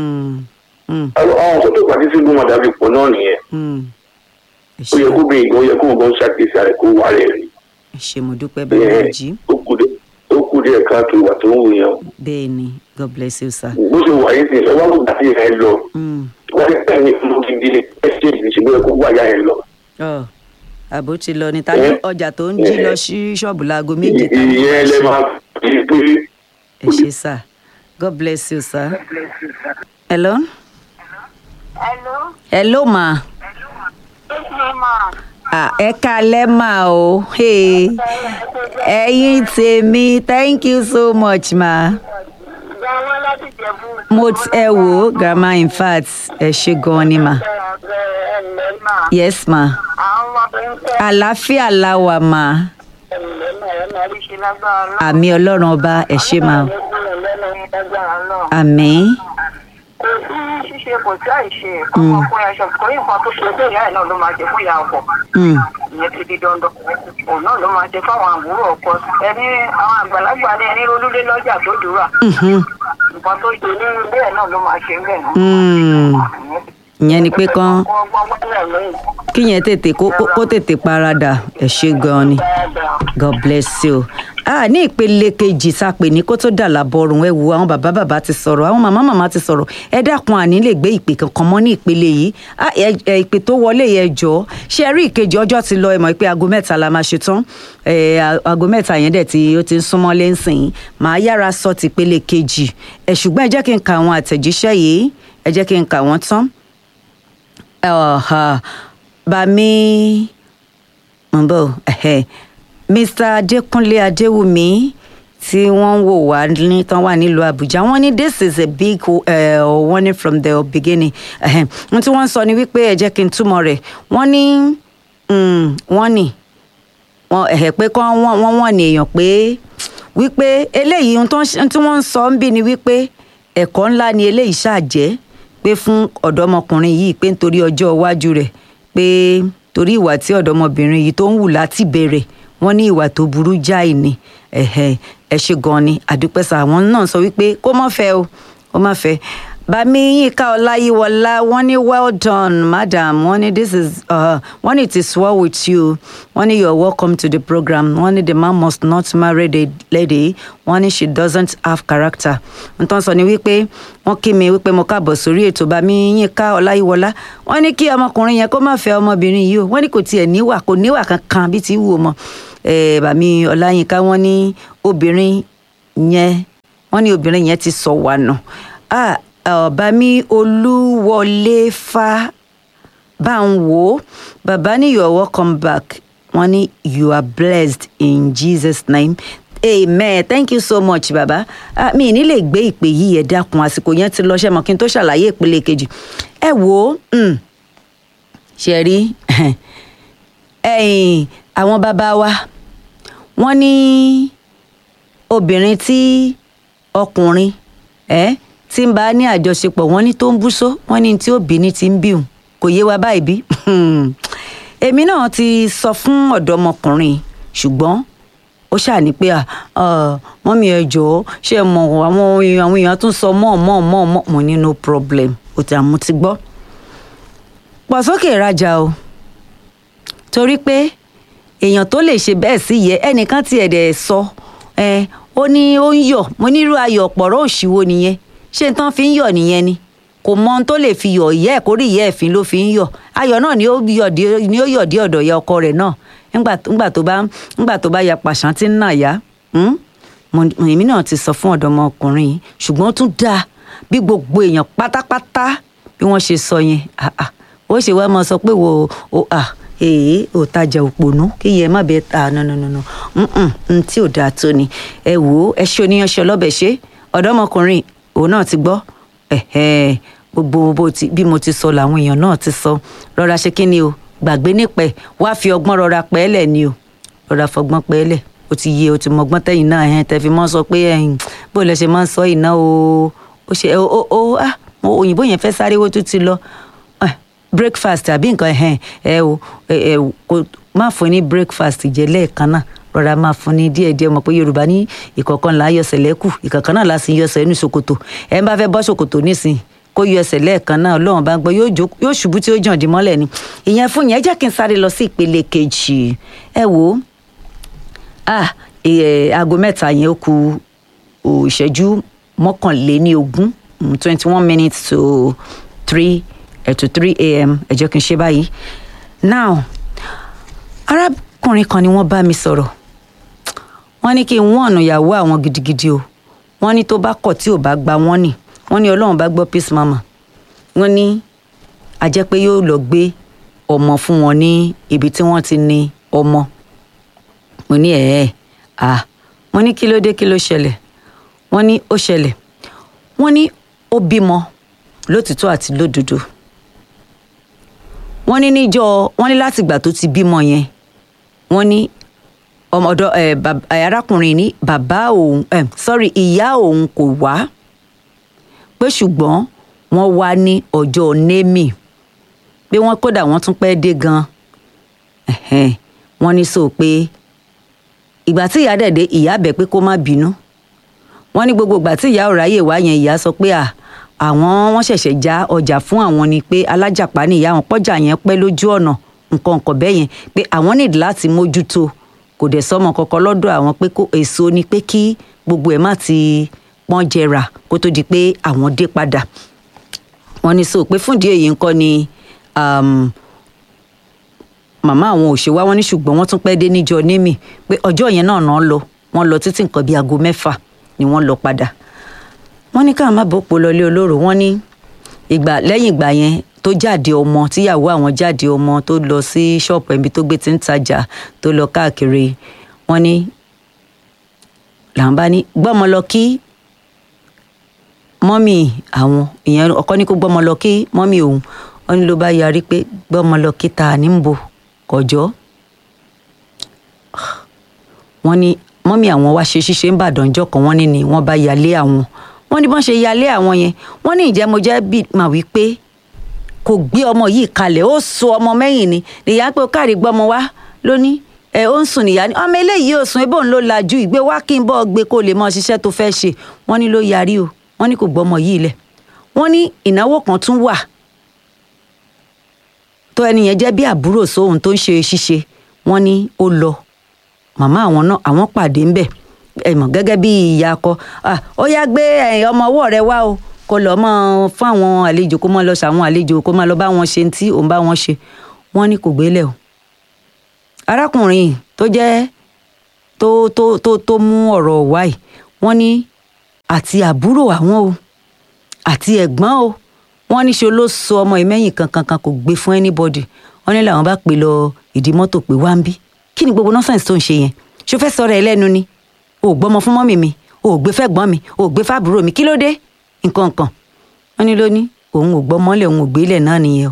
àwọn tó pàdé sí gbọmọdé àbípọ̀ náà nìyẹn. ó yẹ kó bí ìgbọ́n yẹ kó nǹkan ṣàkíyèsí rẹ̀ kó wà rẹ̀ rí. ẹ ṣé mo dúpẹ́ bẹ́ẹ̀ ló jí. ó kú díẹ̀ káàtó ìwà tó ń wù yẹn. bẹ́ẹ̀ ni God bless you sir. bó ṣe wà yín sí ẹ wá ló gbà sí ẹ lọ. wọ́n ní ẹ̀yìn ọmọ gidi ni ẹ ṣe ìṣèlú ẹ kó wà yá ẹ lọ. àbó ti lọ ní tàbí ọjà tó ń jí lọ sí ṣọ́ọ̀bù láago méje. ìyẹn lè máa fi pé. ẹ ṣé sir God bless you sir. hello. hello. hello ma. hello ma. Ah, ẹ kalẹ́ mà o ẹ̀yin tèmi thank you so much ma. mo ti ẹ wò ó grandma in fact ẹ ṣe gan ni ma. yes ma. àlàáfíà la wà ma. àmì ọlọ́run ọba ẹ ṣé ma. àmín. kò sí ṣíṣe kò sí àìṣe ọmọ fún ẹṣọ kò ní nǹkan tó ṣe bẹ́ẹ̀ ìyá ẹ̀ náà ló máa jẹ fún ìyá ọkọ ìyẹn ti di dandan òun náà ló máa jẹ fáwọn àbúrò ọkọ ẹni àwọn àgbàlagbà ní ẹni rolúlé lọ́jà tó dúrà nǹkan tó ṣe ní bẹ́ẹ̀ náà ló máa ṣe ń bẹ̀ náà. ìyẹn ni pé kán kíyẹn tètè kó tètè paradà ẹ ṣé gan ni God bless you. Ah, ní ìpele kejì sápè ní kó tó dà lábọrùn ẹ wo àwọn bàbá bàbá ti sọ̀rọ̀ àwọn màmá màmá ti sọ̀rọ̀ ẹ dákun àní lè gbé ìpè kankan mọ́ ní ìpele yìí ah, ẹ ìpè tó wọlé yẹn jọ ṣe rí ìkejì ọjọ́ ti lọ ẹ mọ̀ pé aago mẹ́ta la máa ṣe tán aago mẹ́ta yẹn dẹ̀ tí ó ti ń súnmọ́ lẹ́sìn màá yára sọ ti ìpele kejì ẹ ṣùgbọ́n ẹ jẹ́ kí n ka àwọn àtẹ̀jíṣẹ́ yìí ẹ jẹ́ kí n kà wọ́n tán bàmí mbọ Mister Adékúnlé Adéwùmí tí wọ́n ń wò wá ní tán wà nílùú Àbújá wọ́n ní this is a big uh, warning from the beginning wọ́n tí wọ́n ń sọ ni wípé ẹ jẹ́ kí n túmọ̀ rẹ̀ wọ́n ní wọ́n ní wọ́n ẹ̀ pé kán wọ́n wọ́n ní èèyàn pé wípé eléyìí tí wọ́n ń sọ ń bí ni wípé ẹ̀kọ́ ńlá ni eléyìí ṣàjẹ́ pé fún ọ̀dọ́mọkùnrin yìí pé nítorí ọjọ́ iwájú rẹ̀ pé torí ìwà tí ọ̀dọ́mọbìnrin yìí tó ń wù láti bẹ̀rẹ̀ wọ́n ní ìwà tó burú jáì ni ẹ ṣe gan ni àdúpẹ́sà àwọn náà sọ wípé kó má fẹ́ o kó má fẹ́ bàmí Yínká Ọláyíwọlá wọ́n ní well done madam wọ́n ní this is uh, wọ́n ní it is well with you wọ́n ní you are welcome to the program wọ́n ní the man must not marry the lady wọ́n ní she doesn't have character nǹkan sọ ni wípé wọ́n kí mi wípé mo káàbọ̀ sórí ètò bàmí Yínká Ọláyíwọlá wọ́n ní kí ọmọkùnrin yẹn kó má fẹ́ ọmọbìnrin yìí o wọ́n ní kò tiẹ̀ níwà kò níwà kankan bí ti wù ọmọ bàmí Ọláyínká wọ́n ní obìnrin yẹn wọ́n ní obìnrin yẹn ti sọ wà nù bàmí Olúwọlé fa bá ń wò ó bàbá ní you are welcome back wọ́n ní you are blessed in Jesus name amen thank you so much baba ah, mi ní lè gbé ìpè yìí ẹ dákun àsìkò yẹn ti lọ ṣe mọ kí n tó ṣàlàyé ìpele kejì ẹ wò ó ṣe rí ẹ̀yin àwọn bàbá wa wọ́n ní obìnrin tí ọkùnrin ẹ tí ń bá ní àjọṣepọ̀ wọ́n ní tó ń búṣó wọ́n ní tí obìnrin ti ń bí òun kò yé wa báyìí bí èmi náà ti sọ fún ọ̀dọ́mọkùnrin ṣùgbọ́n ó ṣáà ní pé mọ́mí ẹ jọ̀ọ́ ṣé mọ̀ àwọn àwọn èèyàn tún sọ mọ́ mọ́ mọ́ mọ́ mo ní no problem ó ti àmú ti gbọ́ pọ̀ sókè ìrajà o torí pé èèyàn tó lè ṣe bẹ́ẹ̀ sí yẹ ẹnìkan tí ẹ̀dẹ̀ sọ ẹ ó ní ó ń yọ̀ mo nírú ayọ̀ pọ̀rọ̀ òṣìwò nìyẹn ṣé n tán fi ń yọ̀ nìyẹn ni kò mọ ohun tó lè fi yọ̀ ìyá ẹ̀ kórìí ìyá ẹ̀fín ló fi ń yọ̀ ayọ̀ náà ni ó yọ̀ dé ọ̀dọ̀ ìyá ọkọ rẹ̀ náà ńgbà tó bá ńgbà tó bá ya pàṣán tí ń nà yá èmi náà ti sọ fún ọ̀dọ́mọkùnrin ṣùgbọ́n ó tún dáa bí gbogbo èèyàn pátápátá bí wọ́n ṣe sọ yẹn ó ṣe wá máa sọ pé wo èé ò tajà òpònú kí yẹ má bẹ ta nùnùnùnù n tí ò dáa tó ni ẹ wò ó ẹ ṣe oníyanṣẹ ọlọ́bẹ̀ ṣe ọ̀dọ́mọkùnrin òun náà ti gbọ́ gbogbo bí mo ti sọ làwọn èèyàn náà ti sọ rọra ṣe kí ni o gbàgbé nípẹ wá fi ọgbọ́n rọra pẹ́ẹ́lẹ̀ ni o rọra fọgbọ́n pẹ́ẹ́lẹ̀ o ti yé o ti mọ ọgbọ́n tẹ́yìn náà ẹ̀hìn tẹ́ fi mọ́ sọ pé ẹ̀hìn bó lẹ ṣe máa ń sọ ìná o ó ṣe o o o ah òyìnbó yẹn fẹ́ sáré wó tó ti lọ breakfast àbí nǹkan ẹ̀hìn ẹ o ẹ kò má fún ní breakfast jẹ lẹ́ẹ̀kan náà rọra máa fún ní díẹ̀díẹ̀ mọ̀ pé Yorùbá ní ìkọ̀kan là á yọsẹ̀ lẹ́kù ìkọ̀kan náà là á sì yọsẹ̀ inú ṣòkòtò ẹ̀ ń bá fẹ́ bọ́ ṣòkòtò nísìnyí kó yọ ẹsẹ̀ lẹ́ẹ̀kan náà Ọlọ́run bá ń gbọ́ yóò ṣubú tí ó jàn dí mọ́lẹ̀ ni ìyẹn fún yẹn jẹ́ kí n sáré lọ sí ìpele kejì ẹ wò ó aago mẹ́ta yẹn ó kù ìṣẹ́jú mọ́kànléní ogún twenty one minutes to three to three a.m. ẹ jẹ́ kí n ṣe báyìí now arákùnrin kan ni wọ́n bá mi sọ̀rọ̀ wọ́n ní kí n wọ́n ọ̀nà ìyàwó àwọn gidigidi o wọ́n ní tó bá kọ̀ tí ò bá gba wọ́n nì wọ́n ní Ọlọ́run bá gbọ́ peace mama wọ́n ní a jẹ́ pé yóò lọ gbé ọmọ fún wọn ní ibi tí wọ́n ti ní ọmọ mo ní ẹ̀ẹ́ à wọ́n ní kí ló dé kí ló ṣẹlẹ̀ wọ́n ní ó ṣẹlẹ̀ wọ́n ní ó bímọ lótìtọ́ àti lódodo wọ́n ní níjọ́ wọ́n ní láti ìgbà tó ti bímọ yẹn wọ́n ní ọmọdọ ẹ arákùnrin ní bàbá òun ẹ sorry ìyá òun kò wá pé ṣùgbọ́n wọ́n wá ní ọjọ́ némì pé wọ́n kódà wọ́n tún pẹ́ dé gan wọ́n ní sọ pé ìgbà tí ìyá dẹ̀ dé ìyá bẹ̀ pé kó má bínú wọ́n ní gbogbo ìgbà tí ìyá ò ráyè wá yẹn ìyá sọ pé à àwọn wọ́n ṣẹ̀ṣẹ̀ já ọjà fún àwọn ni pé alájàpá ní ìyá àwọn pọ́jà yẹn pẹ́ lójú ọ̀nà nǹkan nǹkan bẹ́ẹ̀ yẹn pé àwọn nídìí láti mójútó kò dẹ̀ sọmọ kankan lọ́dọ̀ àwọn pé kó èso ni pé kí gbogbo ẹ̀ má ti pọ́n jẹrà kó tó di pé àwọn dé padà wọ́n ní sọ pé fúndìí èyí ńkọ́ ni màmá àwọn òṣè wá wọ́n ní ṣùgbọ́n wọ́n tún pẹ́ dé níjọ́ némì pé ọjọ́ yẹn náà náà lọ wọ́n lọ títí nǹkan bíi aago mẹ́fà ni wọ́n lọ padà wọ́n ní káwọn má bòpò lọlé olóró wọ́n ní ìgbà lẹ́yìn ìgbà yẹn tó jáde ọmọ tíyàwó àwọn jáde ọmọ tó lọ sí ṣọ́ọ̀pù ẹbí tó gbé ti ń tajà tó lọ káàkiri wọ́n ní làwọn bá ní gbọ́mọ lọ kí mọ́mì àwọn ìyẹn ọkọ ní kó gbọ́mọ lọ kí mọ́mì òun wọ́n ní ló bá yarí pé gbọ́mọ lọ kí ta ní ń bo kọjọ́ wọ́n ní mọ́mì àwọn wá ṣe ṣíṣe ń bàdàn jọ́ kan wọ́n ní ni wọ́n bá yalé àwọn wọ́n ní bọ́n ṣe yalé àwọn yẹn wọ́n ní ìjẹ́ mo jẹ́ bí mà wí pé kò gbé ọmọ yìí kalẹ̀ ó so ọmọ mẹ́yìn ni nìyá pé ó káàrí gbọ́mọ wá lónìí ẹ ó ń sùn nìyá ni ọmọ eléyìí ò sùn ebó ń ló lajú ìgbé wá kí n bọ́ gbé kó lè mọ ṣiṣẹ́ tó fẹ́ ṣe wọ́n ní ló yarí o wọ́n ní kò gbọ́mọ yìí lẹ̀ wọ́n ní ìnáwó kan tún wà tó ẹni yẹn jẹ́ bí àbúrò sóhun tó ń ṣe ṣíṣe wọ́n ní ó lọ màmá àwọn náà àwọn pàdé ń bẹ̀ ẹ mọ̀ gẹ́gẹ́ bí ìyá akọ ó yá gbé ọmọ ọwọ́ rẹ wá o kó lọ mọ fún àwọn àlejò kó mọ lọ sàwọn àlejò kó má lọ bá wọn ṣe tí òun bá wọn ṣe wọ́n ní kò gbélé o arákùnrin tó jẹ́ tó tó tó tó mú ọ̀rọ̀ wáyé wọ́n ní àti àbúrò àwọn o àti ẹ̀gbọ́n o wọ́n ní ṣe ló sọ ọmọ ìmẹ́yìn kankan kan kò gbé fún anybody wọ́n ní làwọn bá pè lọ ìdí mọ́tò pé wá ń bí kí ni gbogbo nọ́sẹ̀nsì tó ń ṣe yẹn ṣó fẹ́ sọ̀rọ̀ ẹ lẹ́nu ni o ò gbọ́mọ fún mọ́mì mi o ò gbé fẹ́ gbọ́n mi o ò gbé fábùrò mi kí ló dé nǹkan nǹkan wọ́n ní ló ní òun ò gbọ́ mọ́lẹ̀ òun ò gbélẹ̀ náà nìyẹn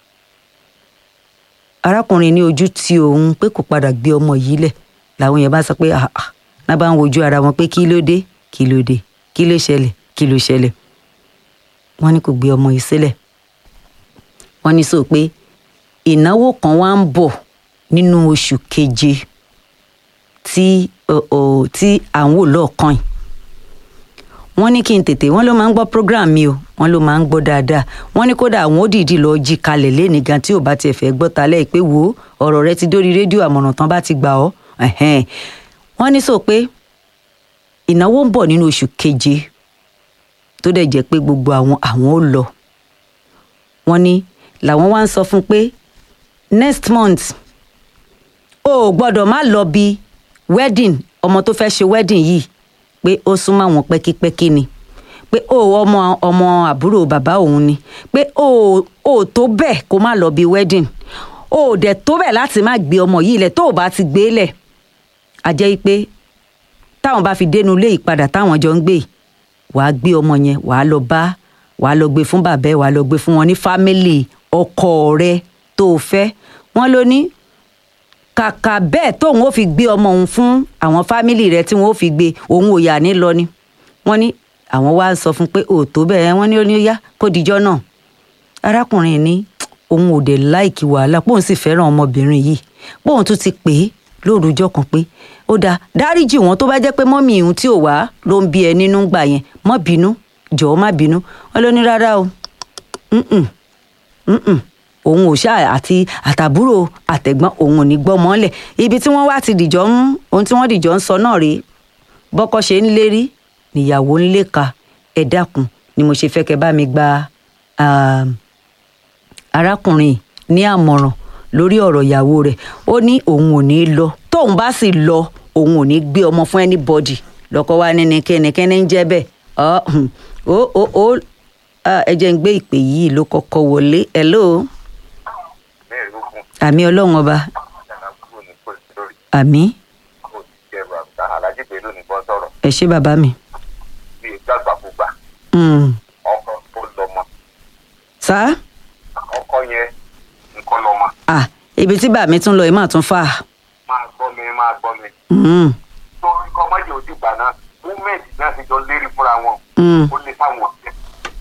arákùnrin ní ojú tí òun pé kò padà gbé ọmọ yìí lẹ̀ làwọn yẹn bá sọ pé náà bá ń wojú ara wọn pé kí ló dé kí ló dé kí ló ṣẹlẹ̀ kí ló ṣẹlẹ̀ wọ́n ní kò gbé ọmọ yìí sílẹ̀ wọ́n ní sọ pé ìnáwó kan wá ń bọ̀ nínú oṣù keje tí tí à ń wò lọ́ọ̀kan yìí wọ́n ní kí n tètè wọ́n ló máa ń gbọ́ program mi o wọ́n ló máa ń gbọ́ dáadáa wọ́n ní kódà àwọn ó dìídì lọ jí kalẹ̀ lẹ́ni gan tí ò bá tiẹ̀ fẹ́ gbọ́ talẹ́ pé wo ọ̀rọ̀ rẹ ti dórí rédíò àmọ̀ràn tán bá ti gbà ọ́ wọ́n ní sọ pé ìnáwó ń bọ̀ nínú oṣù keje tó dẹ̀ jẹ́ pé gbogbo àwọn àwọn ó lọ wọ́n ní làwọn wá ń sọ fún pé next month o ò gbọ́dọ̀ má lọ bí wedding ọmọ tó fẹ́ ṣe wedding yìí pé ó súnmọ́ àwọn pẹ́kípẹ́kí ni pé ó ọmọ ọmọ àbúrò bàbá òun ni pé ó ó tó bẹ́ẹ̀ kó má lọ bí wedding ó dẹ̀ tó bẹ́ẹ̀ láti má gbé ọmọ yìí lẹ̀ tó o bá ti gbé lẹ̀ a jẹ́ pé táwọn bá fi dénú ilé ìpadà táwọn jọ ń gbé wàá gbé ọmọ yẹn wàá lọ bá wàá lọ gbé fún bàbá ẹ wàá lọ gbé fún wọn ní fámìlì ọkọ rẹ tó o fẹ́ wọ́n ló ní kàkà bẹ́ẹ̀ tóun ó fi gbé ọmọ òun fún àwọn fámìlì rẹ̀ tí wọ́n ó fi gbé òun ò yà ní lọ ni wọ́n ní àwọn wá ń sọ fún pé òótọ́ bẹ́ẹ̀ wọ́n ní ó ní ó yá kó dijọ́ náà arákùnrin ní òun ò dé láìkí wàhálà póun sì fẹ́ràn ọmọbìnrin yìí póun tún ti pè é lórúkọ kan pé ó dáa dáríjì wọn tó bá jẹ́ pé mọ́mì ìhun tí ò wá ló ń bí ẹ nínú gbà yẹn má bínú jọ̀ọ́ má bínú wọ́n ló ní rárá o òun ò ṣáà àti àtàbúrò àtẹ̀gbọ́n òun ò ní gbọ́ mọ́lẹ̀ ibi tí wọ́n wá ti dìjọ́ ń ohun tí wọ́n dìjọ́ ń sọ náà rèé bọ́kọ ṣe ń lérí níyàwó ń léka ẹ dákun ni mo ṣe fẹ́ kẹ́ bá mi gba arákùnrin ní àmọ̀ràn lórí ọ̀rọ̀ ìyàwó rẹ̀ ó ní òun ò ní lọ tóun bá sì lọ òun ò ní gbé ọmọ fún anybody lọ́kọ wa ní kẹ́nikẹ́ni ń jẹ́ bẹ́ẹ̀ ó ó ó ẹ jẹ́ ń gbé ìpè yìí ló kọ́kọ́ wọlé hello. àmì ọlọ́run ọba àmì ẹ ṣé bàbá mi. sá. ọkọ yẹn nǹkan lọ́mọ. ah ibi tí bàmí tún lọ yìí máa tún fà. máa gbọ́ mi máa gbọ́ mi. torí kọ́ mọ́jì òdì gbà náà wúmẹ̀tì náà ti jọ lérí fúnra wọn. ó lè fáwọn ọ̀sẹ̀.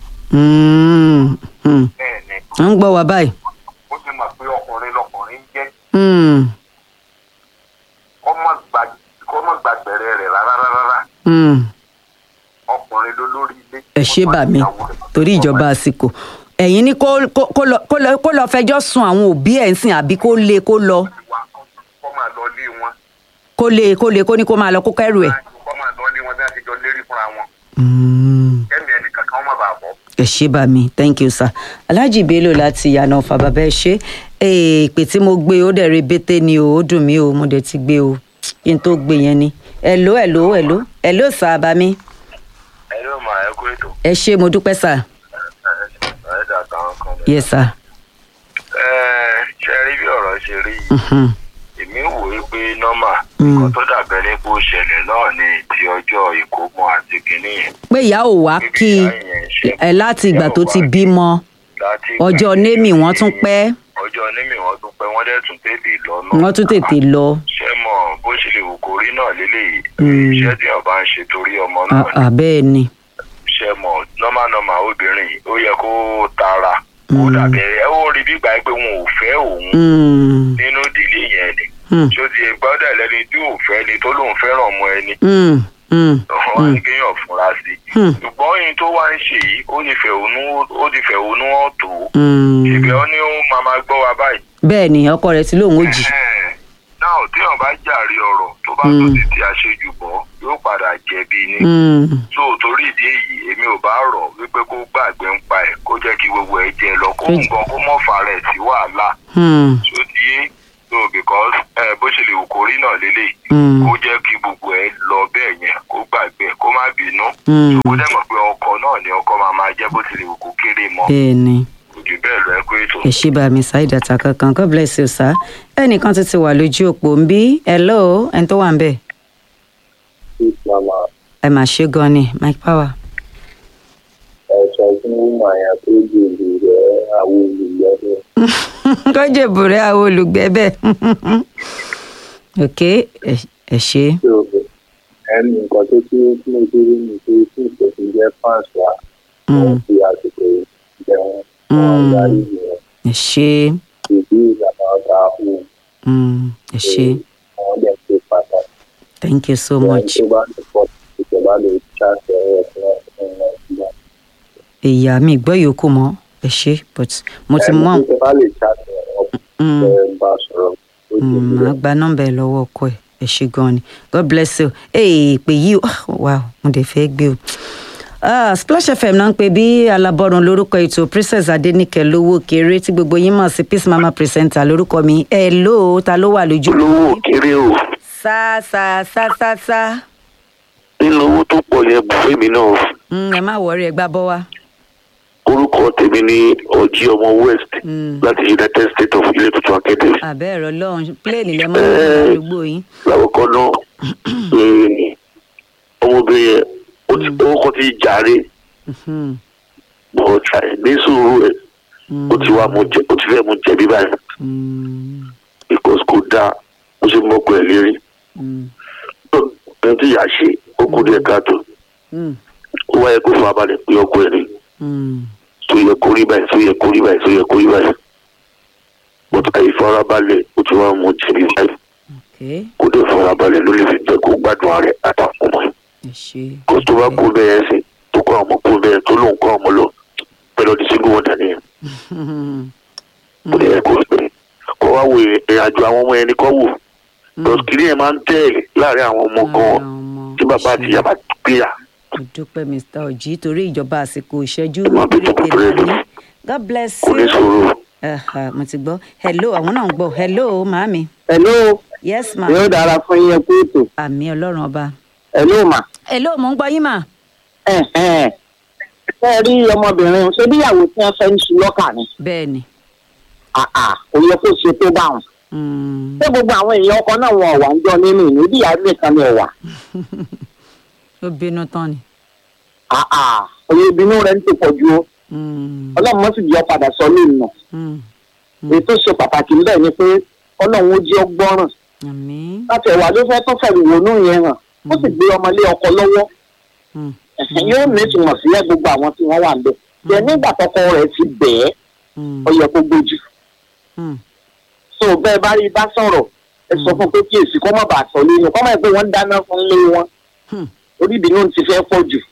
bẹ́ẹ̀ ni. ń gbọ́ wa báyìí. ó ti mọ̀ pé ọkùnrin lọkùnrin ń jẹ́. kọ́ mọ̀ gbàgbẹ̀rẹ̀ rẹ̀ rárá rárá. ọkùnrin ló lórí ilé. ẹ ṣé bàmí torí ìjọba àsìkò ẹ̀yin ní kó lọ fẹjọ́ sùn àwọn òbí ẹ̀ ń sìn àbí kó lé kó lọ. kó máa lọ lé wọn. kó lé kó lé kó ní kó máa lọ kó kẹ́rù ẹ̀. kó máa lọ lé wọn bí wọ́n ti jọ lérí fúnra wọn. kẹ́mi ẹnìkan kan má bàa bọ̀. ẹ ṣé bàmí thank you sir Alhaji Bello láti Ìyànà Ọ̀fà bàbá ẹ ṣé ìpè tí mo gbé ó dẹ̀ rebete ni o ó dùn mí o mo dẹ̀ ti gbé o kí n tó gbé yẹn ni hello hello hello hello sir bàmí. hello ma ẹ kú ètò. ẹ ṣé mo dúpẹ́ sir. yes sir. ẹ ṣe rí bí ọ̀rọ̀ ṣe rí yìí èmi wò ó pé nọ́mà nǹkan tó dàbẹ́ ní kó ṣẹlẹ̀ náà ni ti ọjọ́ ìkómọ àti kínní yẹn. pé ìyá ò wá kí ẹ láti ìgbà tó ti bímọ ọjọ́ némì wọ́n tún pẹ́. ọjọ́ némì wọ́n tún pẹ́ wọ́n dẹ̀ tún tètè lọ náà. wọ́n tún tètè lọ. ṣé mọ̀ bó ṣe lè wò kó rí náà lélẹ́yìí iṣẹ́ tí ọba ń ṣe torí ọmọ náà ni. àbẹ́ẹ̀ ni. ṣé mọ̀ nọ́mà nọ́mà obìnrin ó yẹ kó tara kó dàbẹ̀ ẹ ó rí bí gbà pé wọn ò fẹ́ òun nínú ìdílé yẹn ni ṣó ti gbọ́dọ̀ lẹ́ni tí ò fẹ́ ni tó lóun fẹ́ràn ọmọ ẹni wọ́n á ní kéèyàn fúnra sí i ṣùgbọ́n yìí tó wá ń ṣe yìí ó ti fẹ̀hónú ó ti fẹ̀hónú hàn tó ṣèbí ó ní ó máa máa gbọ́ wa báyìí. bẹ́ẹ̀ ni ọkọ rẹ̀ tí lóun ó jì. náà téèyàn bá jàre ọ̀rọ̀ tó bá tó ti ti àṣejù bọ́ yóò padà jẹ̀bi ni. tó torí ìdí èyí èmi ò bá rọ̀ wípé kó gbàgbé ń pa ẹ̀ kó jẹ́ kí gbogbo ẹ̀ jẹ lọ kó nǹkan kó mọ̀ fà rẹ̀ sí wàhálà. ṣó ti yé so because ẹ bó ṣe lè wò kó rí náà lélẹ̀ kó jẹ́ kí gbogbo ẹ lọ bẹ́ẹ̀ yẹn kó gbàgbé kó má bínú kó dẹ̀ mọ̀ pé ọkọ náà ni ọkọ máa máa jẹ́ bó ti lè wò kó kéré mọ́. bẹ́ẹ̀ni ojú bẹ́ẹ̀ lọ ẹ kó ètò. ẹ ṣí bá mi ṣáìdì àtàkà kan God bless you sir. ẹnìkan ti ti wà lójú òpó ń bí hello ẹni tó wà ń bẹ̀. ẹ mà ṣe gan ni Mike Power. ẹ sọ fún màyà tó jèbù rẹ àwọn olùgbẹ́ bẹ́ẹ̀. kó jèbù rẹ àwọn olùgbẹ́ bẹ́ẹ̀. ok ẹ ṣe. ẹnu nǹkan tó tí ó tún ojú rí ni pé tí ìpèsè jẹ́ fans wa wọ́n fi àsìkò jẹun wọn yára ìyẹn. ẹ ṣe. ìdí ìlànà ọ̀gá ọ̀hún. ẹ ṣe. àwọn dẹ̀ ṣe pàtàkì. thank you so much. tó bá lè pọ̀ ìjọba lè ṣàṣẹ ẹ̀ fún ọ̀hún ìgbà. ìyá mi gbọ́ yòókù mọ́ ẹ ṣe but mo ti mọ̀. ẹni tó bá lè ṣàṣẹ ọ̀hún ẹ̀ bá sọ̀rọ̀. màá gba nọ́mbà ẹ lọ́wọ́ ọkọ ẹ ẹ ṣe gan ni God bless you. ee pè yí o wow mo dẹ̀ fẹ́ gbé o. Ah, Splash F M náà ń pè bí alábọ́run lórúkọ ètò Princess Adéníkẹ́ lówó kéré tí gbogbo yín mọ̀ sí Peace Mama presenter lórúkọ mi ẹ ló ta ló wà lójú. lówó kéré o. sá sá sá sá sá. nínú owó tó pọ̀ yẹn bù fún mi náà. ẹ má wọrí ẹ gbá bọ́ wá. orúkọ tèmi ni ọjí ọmọ West láti United States of Ilé Tuntun Academy. àbẹ́ ẹ̀rọ lọ́hùn pléènì lẹ́ máa ń lò ládùúgbò yín. láwùkọ náà ọmọbìnrin yẹn orúkọ ti jàre bọ̀ọ̀tà ní sùúrù ẹ̀ ó ti wá mo jẹ ó ti fẹ́ mo jẹ̀bi báyìí because kò dáa ó ṣe mọ́kọ ẹ̀ lérí ẹni tí yà ṣe ó kú díẹ̀ káàtó ó wáyé kó fún abalẹ̀ pé ọkọ ẹ̀ ni tó yẹ kó rí báyìí tó yẹ kó rí báyìí tó yẹ kó rí báyìí bọ́tà ìfarabalẹ̀ ó ti wá mo jẹ̀bi báyìí kó dé farabalẹ̀ ló lè fi jẹ́ kó gbádùn ààrẹ àtàkùn mọ́ ẹ̀ kó tó bá kú bẹ́ẹ̀ ṣe tó kọ́ ọmọ kú bẹ́ẹ̀ tó lóun kọ́ ọmọ lọ pẹ̀lú ọdún sígbó wọn dání yẹn ó lè yẹ kó pé kó wá wo ìrìn àjò àwọn ọmọ ẹni kọ́ wò lọ́sìkìrì yẹn máa ń tẹ̀lé láàrin àwọn ọmọ gan tí bàbá àti ìyá bá gbéyà. mo dúpẹ́ Mr. Oji torí ìjọba àsìkò ìṣẹ́jú péréte máa ní God bless you. mo ti gbọ́ hello àwọn náà ń gbọ́ hello màámi. hello. yes ma. yóò dára fún yín kú ètò. àmì ọlọ́run ọba. hello ma. hello mo ń gbọ́ yín mà. ẹ ẹ ẹ rí ọmọbìnrin ṣé bíyàwó tí wọ́n fẹ́ ń ṣu lọ́kà ni. bẹ́ẹ̀ ni. àà kò yẹ kó ṣe tó bá wọn. ṣé gbogbo àwọn èèyàn ọkọ náà wọn ò wà ń jọ nínú ìní bí ìyá nìkan ni ò wà. ó bínú tán ni. àà òye ìbínú rẹ̀ ń ti pọ̀ ju o. ọlọ́run mọ́ sì jẹ́ padà sọ ní ìnà. ètò ṣe pàtàkì ń bẹ̀ ni pé ọlọ́run ó jẹ́ ọgbọ́ràn. láti ẹ̀wà ló fẹ́ tó fẹ̀rù wọnú yẹn hàn ó sì gbé ọmọlé ọkọ lọ́wọ́. yóò ní ìtumọ̀ sí ẹ gbogbo àwọn tí wọ́n wà ń bẹ̀. jẹ́ nígbà tọkọ rẹ̀ ti bẹ̀ẹ́ ó yẹ kó gbójú. so bẹ́ẹ̀ bá rí bá sọ̀rọ̀ ẹ sọ fún pé kí èsì kọ́ mọ̀ bá sọ lẹ́nu kọ́ mọ̀ pé wọ́n dáná fún lé wọn orí ìbínú ti fẹ́ pọ̀ jù.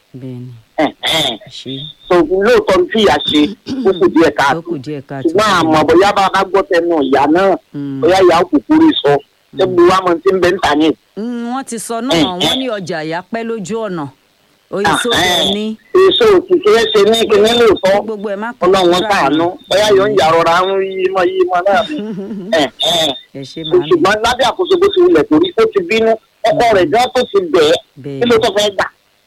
so lóòótọ́ tí ìyá ṣe ó kù díẹ̀ káàtó ṣùgbọ́n àmọ́ bóyá bá bá gbọ́ tẹnu ìyá náà bóyá ìyá òkùnkùn rí sọ ṣé gbogbo wa mọ̀ tí ń bẹ ń tà ní. wọ́n ti sọ náà wọ́n ní ọjà ìyá pẹ́ lójú ọ̀nà èso rẹ̀ ní. èso òkìkí ẹ ṣe ní kíní lóòótọ́ ọlọ́run káàánú bóyá yóò ń yàrá ń yí mọ́ yí mọ́ náà ni. ṣùgbọ́n lábẹ́ àkóso bó ti wulẹ̀ torí ó ti bínú ọkọ rẹ̀ gan tó ti bẹ̀ẹ́ kí ló tó fẹ́ gbà.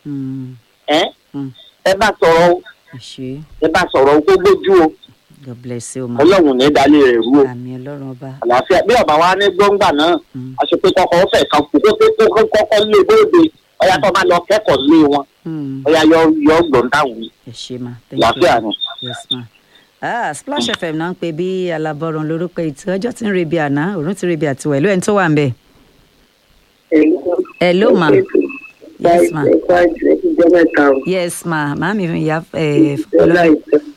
ẹ bá sọ̀rọ̀ o ẹ bá sọ̀rọ̀ o kó gbójú o ọlọ́run ní dalé rẹ̀ rú o àlàáfíà bí ọ̀bà wa ní gbọ́ngbà náà àṣepé kọ́kọ́ fẹ̀ kan kú kó kọ́kọ́ lé bóde ọ̀yà tó bá lọ kẹ́kọ̀ọ́ lé wọn ọ̀yà yọ yọ gbọ̀n táwọn àlàáfíà ni. ah Splash F M náà ń pè bí alábọ́run lórúkọ ìtì ọjọ́ tí ń rebi àná òórùn ti rebi àtiwẹ̀ ló ẹni tó wà ń bẹ̀. hello ma. yes ma. yes ma màámi ìyá fọlọ́.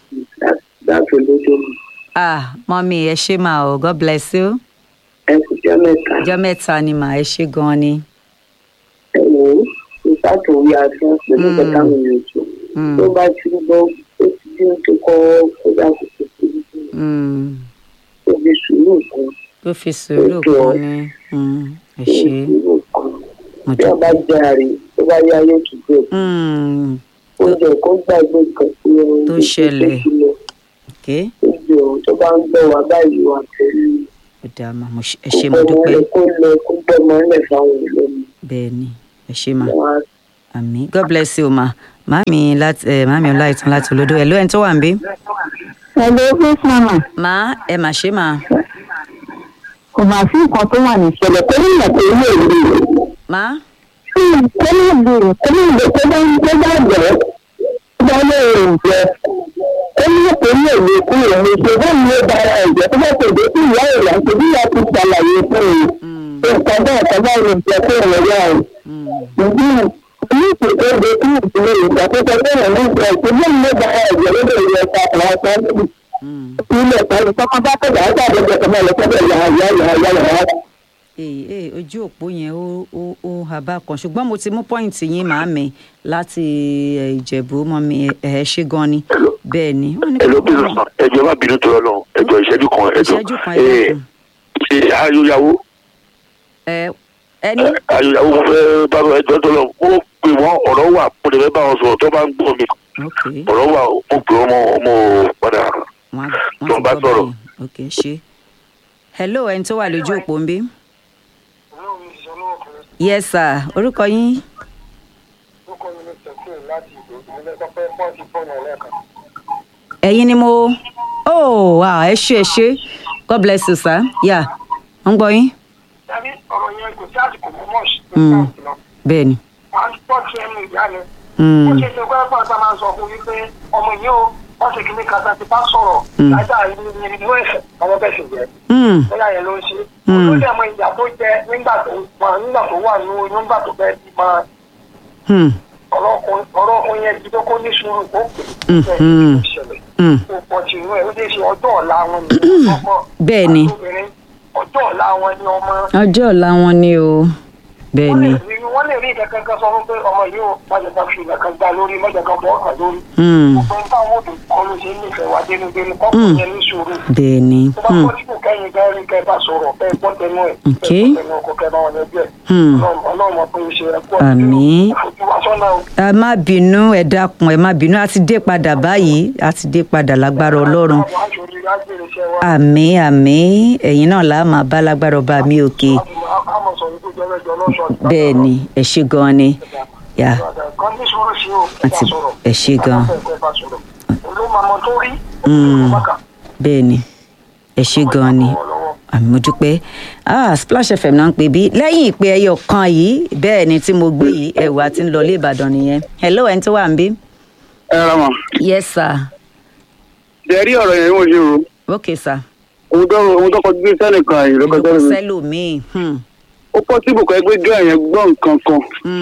ah mọ́mí ẹ ṣé ma o God bless you. ẹ kú jọ mẹ́ta. jọ mẹ́ta ni mà ẹ ṣé gan-an ni. ẹ wò ó ìfàtò orí aṣọ pẹ̀lú bẹ́tà mi ò jù tó bá ti ń bọ́ ó ti dín tó kọ́ kódà kò tó tó tó fi sùúrù kan. tó fi sùúrù kan ni ẹ ṣé. bí a bá jẹ́ àrí tó bá yá yóò tún bẹ̀. ó jẹ́ kó gbàgbé kan sí ohun tó ṣẹlẹ̀. ó jẹ́ tó bá ń bẹ̀ wá báyìí wà pẹ̀lú. ó dáa mà ẹ ṣe mo dúpẹ́. kó lọ kó gbọmọ ńlẹ̀ fáwọn olómi. bẹ́ẹ̀ ni ẹ ṣe mà àmín God bless you ma màmí láti ẹ màmí ọláìtàn láti olódó ẹ ló ẹni tó wà ń bí. Hello, yes, mama. má ẹ mà ṣe mà. Kò máa sí nǹkan tó wà ní ìṣẹ̀lẹ̀ tó ní ìgbà tó lè rí. má. Kó má bèrè kó má bèrè tó bá ń tó bá jẹ́ bá lè rìn jẹ́. Ó ní ètò ní èlé kú èmi ṣe bẹ́ẹ̀ ni ó dára ẹ̀jẹ̀ tó bá tó dé sí ìyá ìyá tó bí ìyá ti ṣàlàyé fún mi. Nǹkan bẹ́ẹ̀ kan bá lè jẹ́ fún ìrìn yá o. Ìdí ní ìpèsè èdè kí ìdílé ìgbà tó sọ pé ìrìn ìgbà tó bẹ́ẹ̀ ni ó dára ẹ̀jẹ̀ lóde ìyá ẹ̀ka àwọn ọ̀sán ilé ẹ̀ka ìtọ́kọ́ bá tẹ̀lé àwọn àgbẹ̀ ẹ̀jẹ̀ kan lọ́sẹ̀ bẹ́ẹ̀ yàrá yàrá yàrá yàrá. ee ee ojú òpó yẹn ó ó ó àbá kan ṣùgbọ́n mo ti mú pọ́ìntì yín màámi láti ìjẹ̀bú mọ́ mi ẹ̀ ṣe gan ni bẹ́ẹ̀ ni. ẹ ló bí sọ ẹjọ má bínú tó lọ ẹjọ ìṣẹ́jú kan ẹjọ ìṣẹ́jú kan ẹjọ ṣe ayọyàwó ẹ ẹni. ayọyàwó mo fẹ́ bá ẹjọ tó lọ mo pè wọ́n ọ̀rọ̀ wà mo lè fẹ́ bá wọn sọ̀rọ̀ tó bá ń gbọ́ mi ọ̀rọ̀ wà mo pè wọ́n ọmọ padà tó ń bá sọ̀rọ̀. ok ṣe hello ẹni tó wà lójú òpó ń bí. yes sir orúkọ yín. orúkọ mi ni tẹ̀síì láti ìgbò ìmúlẹ̀ tó fẹ́ pọ́ọ̀tì fóònù ẹlẹ́ẹ̀kan. ẹ̀yin ni mo oh wow ẹ ṣe ẹ ṣe God bless you sir yà ń gbọ́ yín. tàbí ọ̀rọ̀ yẹn kò sí àsìkò mọ́ mọ́ ṣe. bẹ́ẹ̀ ni. wọ́n á pọ̀ sí ẹnu ìyá ni. ó ṣe ṣe pé ẹ̀fọ́ àti máa ń sọ fún mi pé ọmọ yìí ó wọ́n ṣe kíní kan láti bá sọ̀rọ̀ láìda ìrìnnú ẹ̀sẹ̀ ọmọ bẹ́ẹ̀ sì jẹ́. bóyá yẹn ló ń ṣe. olóyè ọmọ ìyá tó jẹ nígbà tó nígbà tó wà ní oyún nígbà tó bẹ́ẹ̀ bí máa. ọ̀rọ̀ ọkùnrin yẹn ti tó kó ní sùúrù kó pè é ìṣẹ̀lẹ̀. kò pọ̀ sí inú ẹ̀ ó dé ṣe ọjọ́ ọ̀la wọn ni ọkọ bẹ́ẹ̀ ni ọjọ́ ọ̀la wọn ni ọmọ. ọjọ́ ọ̀la wọn ni o bẹ́ẹ̀ ni. wọ́n lè rí ìkẹ́kẹ́ kan sọ fún pé ọmọ yìí ó mọ̀jẹ̀ kan fi ìkẹ́kẹ́ gbá lórí mọ̀jẹ̀ kan bọ́ ọ̀kan lórí. gbogbo nǹkan àwọn òbí kọ́ ló ṣe nífẹ̀ẹ́ wá dénúdénú kọ́kùn yẹn ní sùúrù. bẹ́ẹ̀ ni. tó bá pọ̀ sípò kẹ́yìn kẹ́rí kẹ́ bá sọ̀rọ̀ kẹ́ gbọ́ tẹnu ẹ̀ kẹ́ gbọ́ tẹnu ọkọ̀ kẹ́ bá wọn lẹ́bí ẹ̀. ọlọ́run ọ̀pọ̀ ìṣe ẹ̀kọ́ àmín. ẹ má bínú ẹ dákun ẹ má bínú a ti dé padà báyìí a ti dé padà lágbára ọlọ́run. àmín àmín ẹ̀yin náà là á máa bá lágbára ọba mi òkè. bẹ́ẹ̀ ni ẹ ṣe gan ni yà àti ẹ ṣe gan. bẹ́ẹ̀ ni ẹ ṣe gan ni àmì mo dúpẹ́ ah Splash F M náà ń pè bí lẹ́yìn ìpè ẹyọ kan yìí bẹ́ẹ̀ ni tí mo gbé yìí ẹ̀wà tí ń lọ ilé Ìbàdàn nìyẹn hello ẹni tó wà ń bí. ẹ rà mà. yes sir. jẹ́rí ọ̀rọ̀ yẹn mo ṣe rò. ok sir. ohun tó ohun tó kọjú sẹ́nìkan yìí ló kọjú sẹ́lòmíì. sẹ́lòmíì. ó pọ́ síbò kan ẹgbẹ́ gíga yẹn gbọ́ nǹkan kan.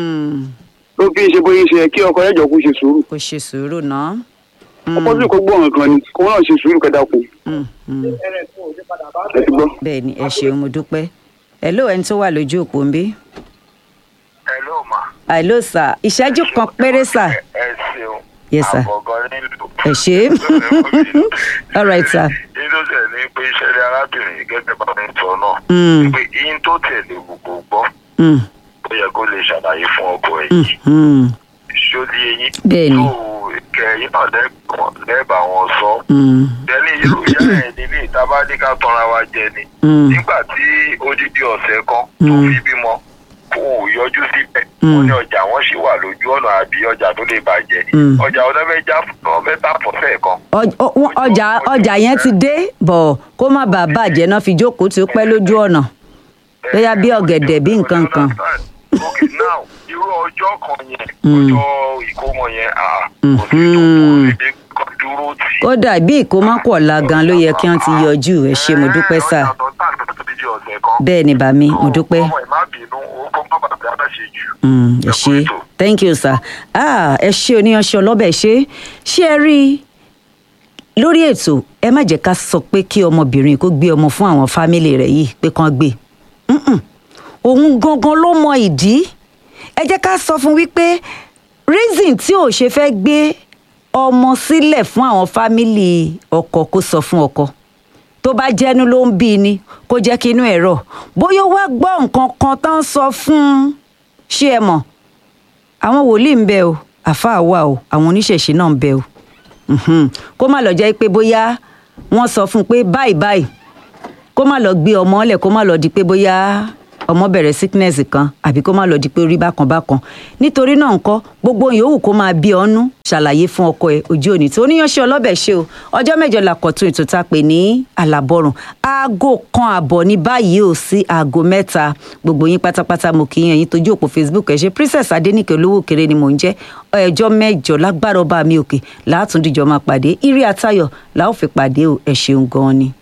ló fi ṣe bóyá ṣe kí ọkọ ẹjọ́ kó ṣe sùúrù. kó ṣe sùúrù náà. ó pọ́ síbò kan gbọ́ nǹkan ni kó náà ṣe sùúrù kẹta kù. ẹ ti gbọ́. bẹ́ẹ̀ ni ẹ ṣeun mo dúpẹ́ hello ẹni tó wà lójú òpó ń bí. hello ma. hello sir ìṣẹ́jú kan péré sir. ẹ ṣeun. yes sir. àbọ̀gọ́ nílùú. ẹ ṣe all right sir. inú tẹ̀ ní pé ìṣẹ̀lẹ̀ arábìnrin gẹ́gẹ́ bá mi sọ náà. pé yín tó tẹ̀lé gbogbo gbọ́. ó yẹ kó lè ṣàlàyé fún ọkọ ẹ̀ yìí. ṣóòdì eyín. bẹ́ẹ̀ni. tó kẹ̀yìn náà lẹ́ẹ̀bà wọn sọ. tẹ́lí irú ìyá ẹ̀ nílé ìtabádíkà tanra wa jẹ ni. nígbà tí odidi ọ̀sẹ̀ kan tó fi bímọ kò yọjú síbẹ̀. wọ́n ní ọjà wọn ṣì wà lójú ọ̀nà àbí ọjà tó lè bàjẹ́. ọjà ọ̀dọ́ fẹ́ já fẹ́ tà fọ́sẹ̀ kan. ọjà ọjà yẹn ti dé bọ̀ kó má bàa bàjẹ́ náà fi jókòó tí ó pẹ́ lójú ọ̀nà bóyá bí ọ̀gẹ̀dẹ̀ bí nǹkan kan. ok now irú ọjọ́ kan yẹn ọjọ́ ìkómọ yẹn kò sí tó kó lè dúró tì. kódà bí ìkómọ pọ̀ la gan ló yẹ kí wọ́n ti yọjú ẹ ṣé mo dúpẹ́ sà. bẹ́ẹ̀ ni bàmí mo dúpẹ́. ọmọ ẹ̀ má bínú ó kó má bàbá bá ṣe jù. ẹ ṣé thank you sir. ah ẹ ṣé oníyanṣẹ́ ọlọ́bẹ̀ ṣé ṣé ẹ rí i lórí ètò ẹ má jẹ́ ká sọ pé kí ọmọbìnrin kó gbé ọmọ fún àwọn fámìlì rẹ̀ yìí pé kán gbé òun gangan ló mọ ìdí ẹ jẹ́ ká sọ fún wípé reason tí ò ṣe fẹ́ gbé ọmọ sílẹ̀ fún àwọn fámìlì ọkọ kó sọ fún ọkọ tó bá jẹ́nu ló ń bí ni kó jẹ́ kí inú ẹ̀ rọ̀ bóyá wá gbọ́ nǹkan kan tó ń sọ fún ṣé ẹ mọ̀ àwọn wòlíì ń bẹ o àfáà wà o àwọn oníṣẹ̀ṣe náà ń bẹ o kó má lọ jẹ́ pé bóyá wọ́n sọ fún un pé báyìí báyìí kó má lọ gbé ọmọ ọlẹ̀ kó má lọ di pé bóyá ọmọ bẹ̀rẹ̀ sickness kan àbí kó má lọ di pé orí bákan bákan nítorí náà ńkọ́ gbogbo yòówù kó máa bí ọ́nú ṣàlàyé fún ọkọ ẹ ojú òní tó oníyanṣẹ́ ọlọ́bẹ̀ ṣe o ọjọ́ mẹ́jọ làkọ̀tún ètò tá a pè ní àlàbọ̀rùn aago kan àbọ̀ ní báyìí ò sí aago mẹ́ta gbogbo yín pátápátá mo kì í yẹn yín tójú òpó Facebook ẹ ṣe Princess Adéníkẹ́ olówó kéré ni mò ń jẹ́ ọjọ́ mẹ́jọ lágbára ọba mi òkè látúndíjọ máa pàdé ire àtayọ̀ la ó fi pàdé o ẹ ṣeun gan-an ni.